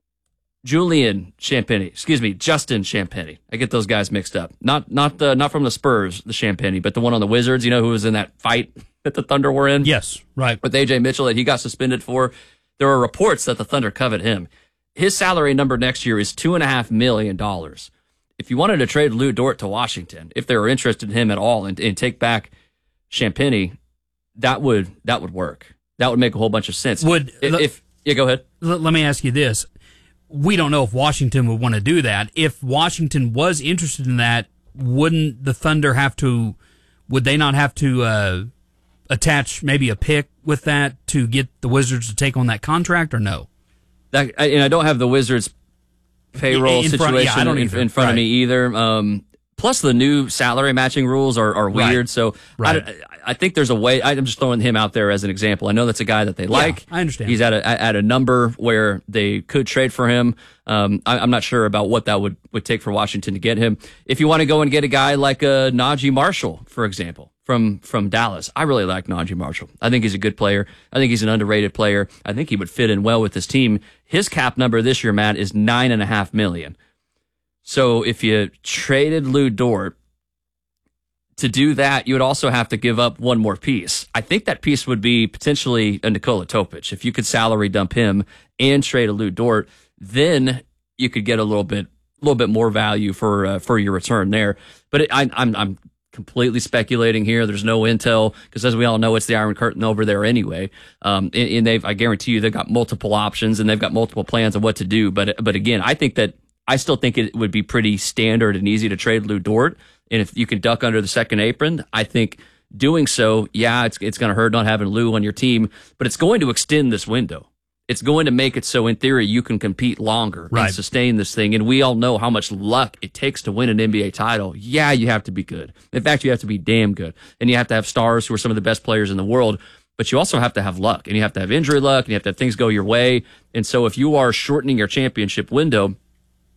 Julian Champagnie, excuse me, Justin Champagnie. I get those guys mixed up. Not not the not from the Spurs, the Champagnie, but the one on the Wizards, you know, who was in that fight that the Thunder were in? Yes, right. With A J Mitchell that he got suspended for. There are reports that the Thunder covet him. His salary number next year is two and a half million dollars. If you wanted to trade Lou Dort to Washington, if they were interested in him at all and, and take back Champagnie, that would that would work. That would make a whole bunch of sense. Would if, l- if yeah, go ahead. L- let me ask you this. We don't know if Washington would want to do that. If Washington was interested in that, wouldn't the Thunder have to, would they not have to uh, attach maybe a pick with that to get the Wizards to take on that contract, or no? That, and I don't have the Wizards payroll in, in front, situation yeah, I don't in, either. in front right. of me either. Um, plus, the new salary matching rules are, are weird. Right. So right. I, I think there's a way. I'm just throwing him out there as an example. I know that's a guy that they like. Yeah, I understand. He's at a at a number where they could trade for him. Um, I, I'm not sure about what that would, would take for Washington to get him. If you want to go and get a guy like uh, Najee Marshall, for example, from from Dallas, I really like Najee Marshall. I think he's a good player. I think he's an underrated player. I think he would fit in well with this team. His cap number this year, Matt, is nine and a half million. So if you traded Lou Dort, to do that, you would also have to give up one more piece. I think that piece would be potentially a Nikola Topic. If you could salary dump him and trade a Lou Dort, then you could get a little bit, a little bit more value for uh, for your return there. But it, I, I'm I'm completely speculating here. There's no intel because, as we all know, it's the Iron Curtain over there anyway. Um, and, and they've, I guarantee you, they've got multiple options and they've got multiple plans of what to do. But but again, I think that I still think it would be pretty standard and easy to trade Lou Dort. And if you can duck under the second apron, I think doing so, yeah, it's it's going to hurt not having Lou on your team, but it's going to extend this window. It's going to make it so, in theory, you can compete longer right. and sustain this thing. And we all know how much luck it takes to win an N B A title. Yeah, you have to be good. In fact, you have to be damn good. And you have to have stars who are some of the best players in the world. But you also have to have luck. And you have to have injury luck. And you have to have things go your way. And so if you are shortening your championship window,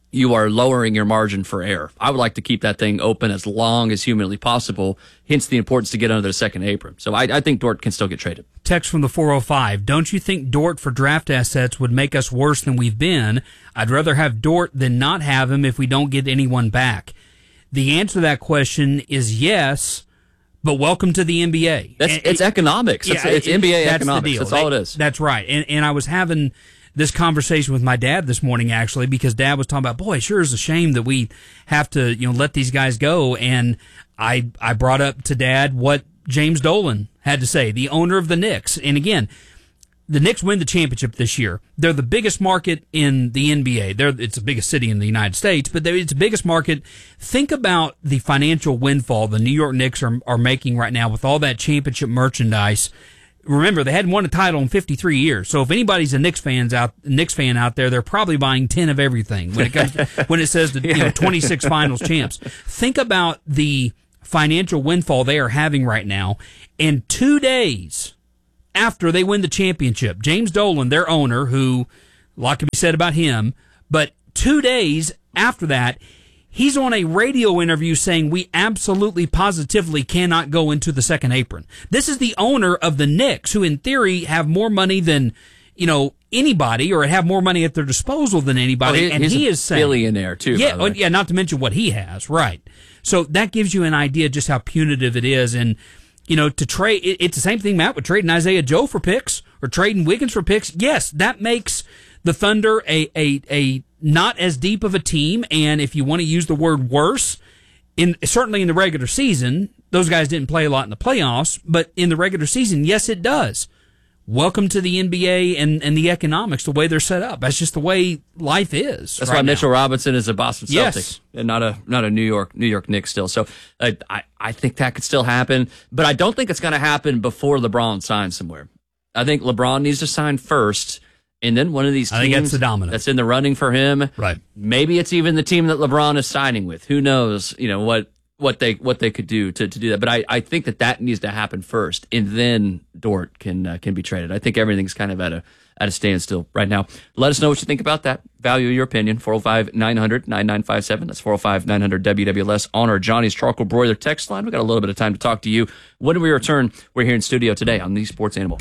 you are lowering your margin for error. I would like to keep that thing open as long as humanly possible, hence the importance to get under the second apron. So I, I think Dort can still get traded. Text from the four oh five. Don't you think Dort for draft assets would make us worse than we've been? I'd rather have Dort than not have him if we don't get anyone back. The answer to that question is yes, but welcome to the N B A. That's, and, it's economics. Yeah, it's, it's it, N B A that's economics. The deal. That's all they, it is. That's right. And, and I was having this conversation with my dad this morning, actually, because Dad was talking about, boy, it sure is a shame that we have to, you know, let these guys go. And I, I brought up to Dad what James Dolan had to say, the owner of the Knicks. And again, the Knicks win the championship this year. They're the biggest market in the N B A. They're, it's the biggest city in the United States, but it's the biggest market. Think about the financial windfall the New York Knicks are, are making right now with all that championship merchandise. Remember, they hadn't won a title in fifty-three years. So if anybody's a Knicks fans out, Knicks fan out there, they're probably buying ten of everything when it comes to, when it says the you know, twenty-six finals champs. Think about the financial windfall they are having right now. And two days after they win the championship, James Dolan, their owner, who a lot can be said about him, but two days after that, he's on a radio interview saying we absolutely positively cannot go into the second apron. This is the owner of the Knicks, who in theory have more money than, you know, anybody, or have more money at their disposal than anybody. Oh, he, and he's he a is saying, billionaire too. Yeah, by the way. yeah, not to mention what he has, right. So that gives you an idea just how punitive it is. And, you know, to trade, it, it's the same thing, Matt, with trading Isaiah Joe for picks or trading Wiggins for picks. Yes, that makes the Thunder a, a, a not as deep of a team, and if you want to use the word worse, in certainly in the regular season, those guys didn't play a lot in the playoffs, but in the regular season, yes, it does. Welcome to the N B A and, and the economics, the way they're set up. That's just the way life is. That's right why now. Mitchell Robinson is a Boston Celtics Yes. and not a not a New York New York Knicks still. So uh, I I think that could still happen, but I don't think it's going to happen before LeBron signs somewhere. I think LeBron needs to sign first, and then one of these teams I think that's the domino. that's in the running for him. Right. Maybe it's even the team that LeBron is signing with. Who knows? You know what what they what they could do to, to do that. But I, I think that that needs to happen first, and then Dort can uh, can be traded. I think everything's kind of at a at a standstill right now. Let us know what you think about that. Value your opinion. four oh five, nine hundred, nine nine five seven. That's four oh five, nine hundred, W W L S on our Johnny's Charcoal Broiler text line. We got a little bit of time to talk to you. When we return, we're here in studio today on the Sports Animal.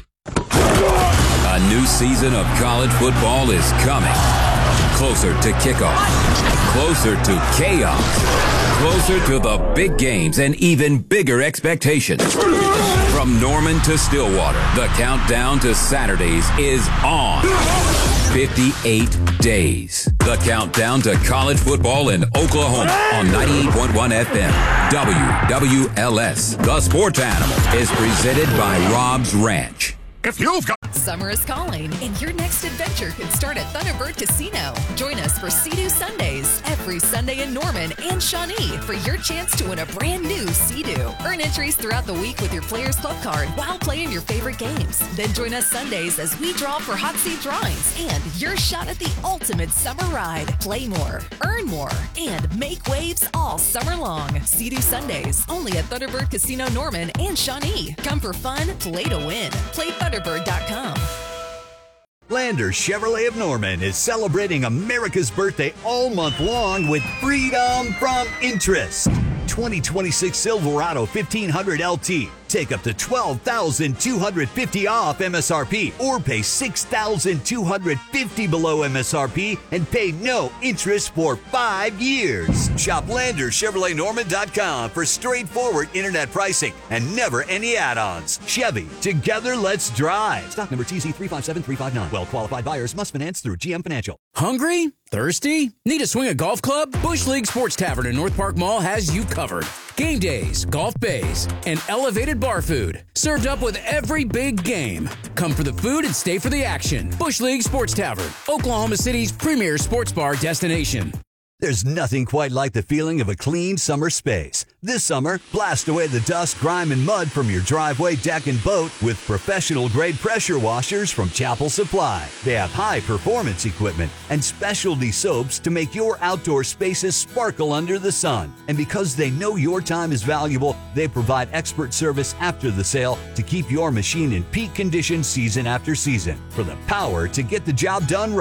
A new season of college football is coming. Closer to kickoff. Closer to chaos. Closer to the big games and even bigger expectations. From Norman to Stillwater, the countdown to Saturdays is on. fifty-eight days. The countdown to college football in Oklahoma on ninety-eight point one F M. W W L S. The Sports Animal is presented by Rob's Ranch. If you've got summer is calling, and your next adventure can start at Thunderbird Casino. Join us for Sea-Doo Sundays every Sunday in Norman and Shawnee for your chance to win a brand new Sea-Doo. Earn entries throughout the week with your Players Club card while playing your favorite games. Then join us Sundays as we draw for hot seat drawings and your shot at the ultimate summer ride. Play more, earn more, and make waves all summer long. Sea-Doo Sundays only at Thunderbird Casino Norman and Shawnee. Come for fun, play to win. Play Thunderbird dot com. Lander Chevrolet of Norman is celebrating America's birthday all month long with freedom from interest. twenty twenty-six Silverado fifteen hundred L T. Take up to twelve thousand two hundred fifty dollars off M S R P or pay six thousand two hundred fifty dollars below M S R P and pay no interest for five years. Shop Lander Chevrolet Norman dot com for straightforward internet pricing and never any add-ons. Chevy, together let's drive. Stock number T Z three five seven three five nine. Well-qualified buyers must finance through G M Financial. Hungry? Thirsty? Need to swing a golf club? Bush League Sports Tavern in North Park Mall has you covered. Game days, golf bays, and elevated bar food. Served up with every big game. Come for the food and stay for the action. Bush League Sports Tavern, Oklahoma City's premier sports bar destination. There's nothing quite like the feeling of a clean summer space. This summer, blast away the dust, grime, and mud from your driveway, deck, and boat with professional-grade pressure washers from Chapel Supply. They have high-performance equipment and specialty soaps to make your outdoor spaces sparkle under the sun. And because they know your time is valuable, they provide expert service after the sale to keep your machine in peak condition season after season. For the power to get the job done right,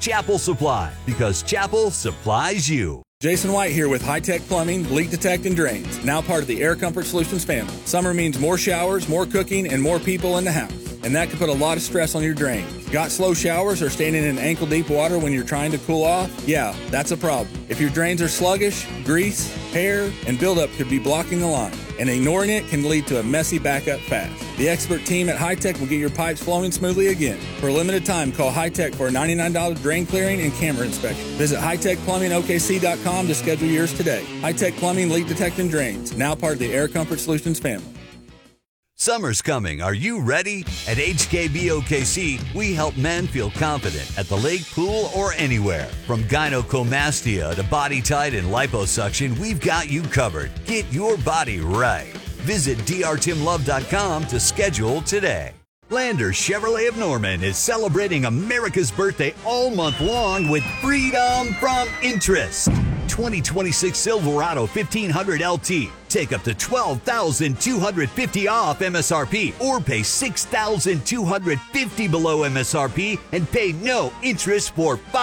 Chapel Supply, because Chapel supplies you. Jason White here with High Tech Plumbing, Leak Detect and Drains, now part of the Air Comfort Solutions family. Summer means more showers, more cooking, and more people in the house. And that can put a lot of stress on your drain. Got slow showers or standing in ankle-deep water when you're trying to cool off? Yeah, that's a problem. If your drains are sluggish, grease, hair, and buildup could be blocking the line. And ignoring it can lead to a messy backup fast. The expert team at High Tech will get your pipes flowing smoothly again. For a limited time, call High Tech for a ninety-nine dollars drain clearing and camera inspection. Visit high tech plumbing O K C dot com to schedule yours today. High Tech Plumbing, Leak Detect and Drains, now part of the Air Comfort Solutions family. Summer's coming. Are you ready? At H K B O K C, we help men feel confident at the lake, pool, or anywhere. From gynecomastia to body tight and liposuction, we've got you covered. Get your body right. Visit D R Tim Love dot com to schedule today. Lander Chevrolet of Norman is celebrating America's birthday all month long with freedom from interest. twenty twenty-six Silverado fifteen hundred L T. Take up to twelve thousand two hundred fifty dollars off M S R P or pay six thousand two hundred fifty dollars below M S R P and pay no interest for five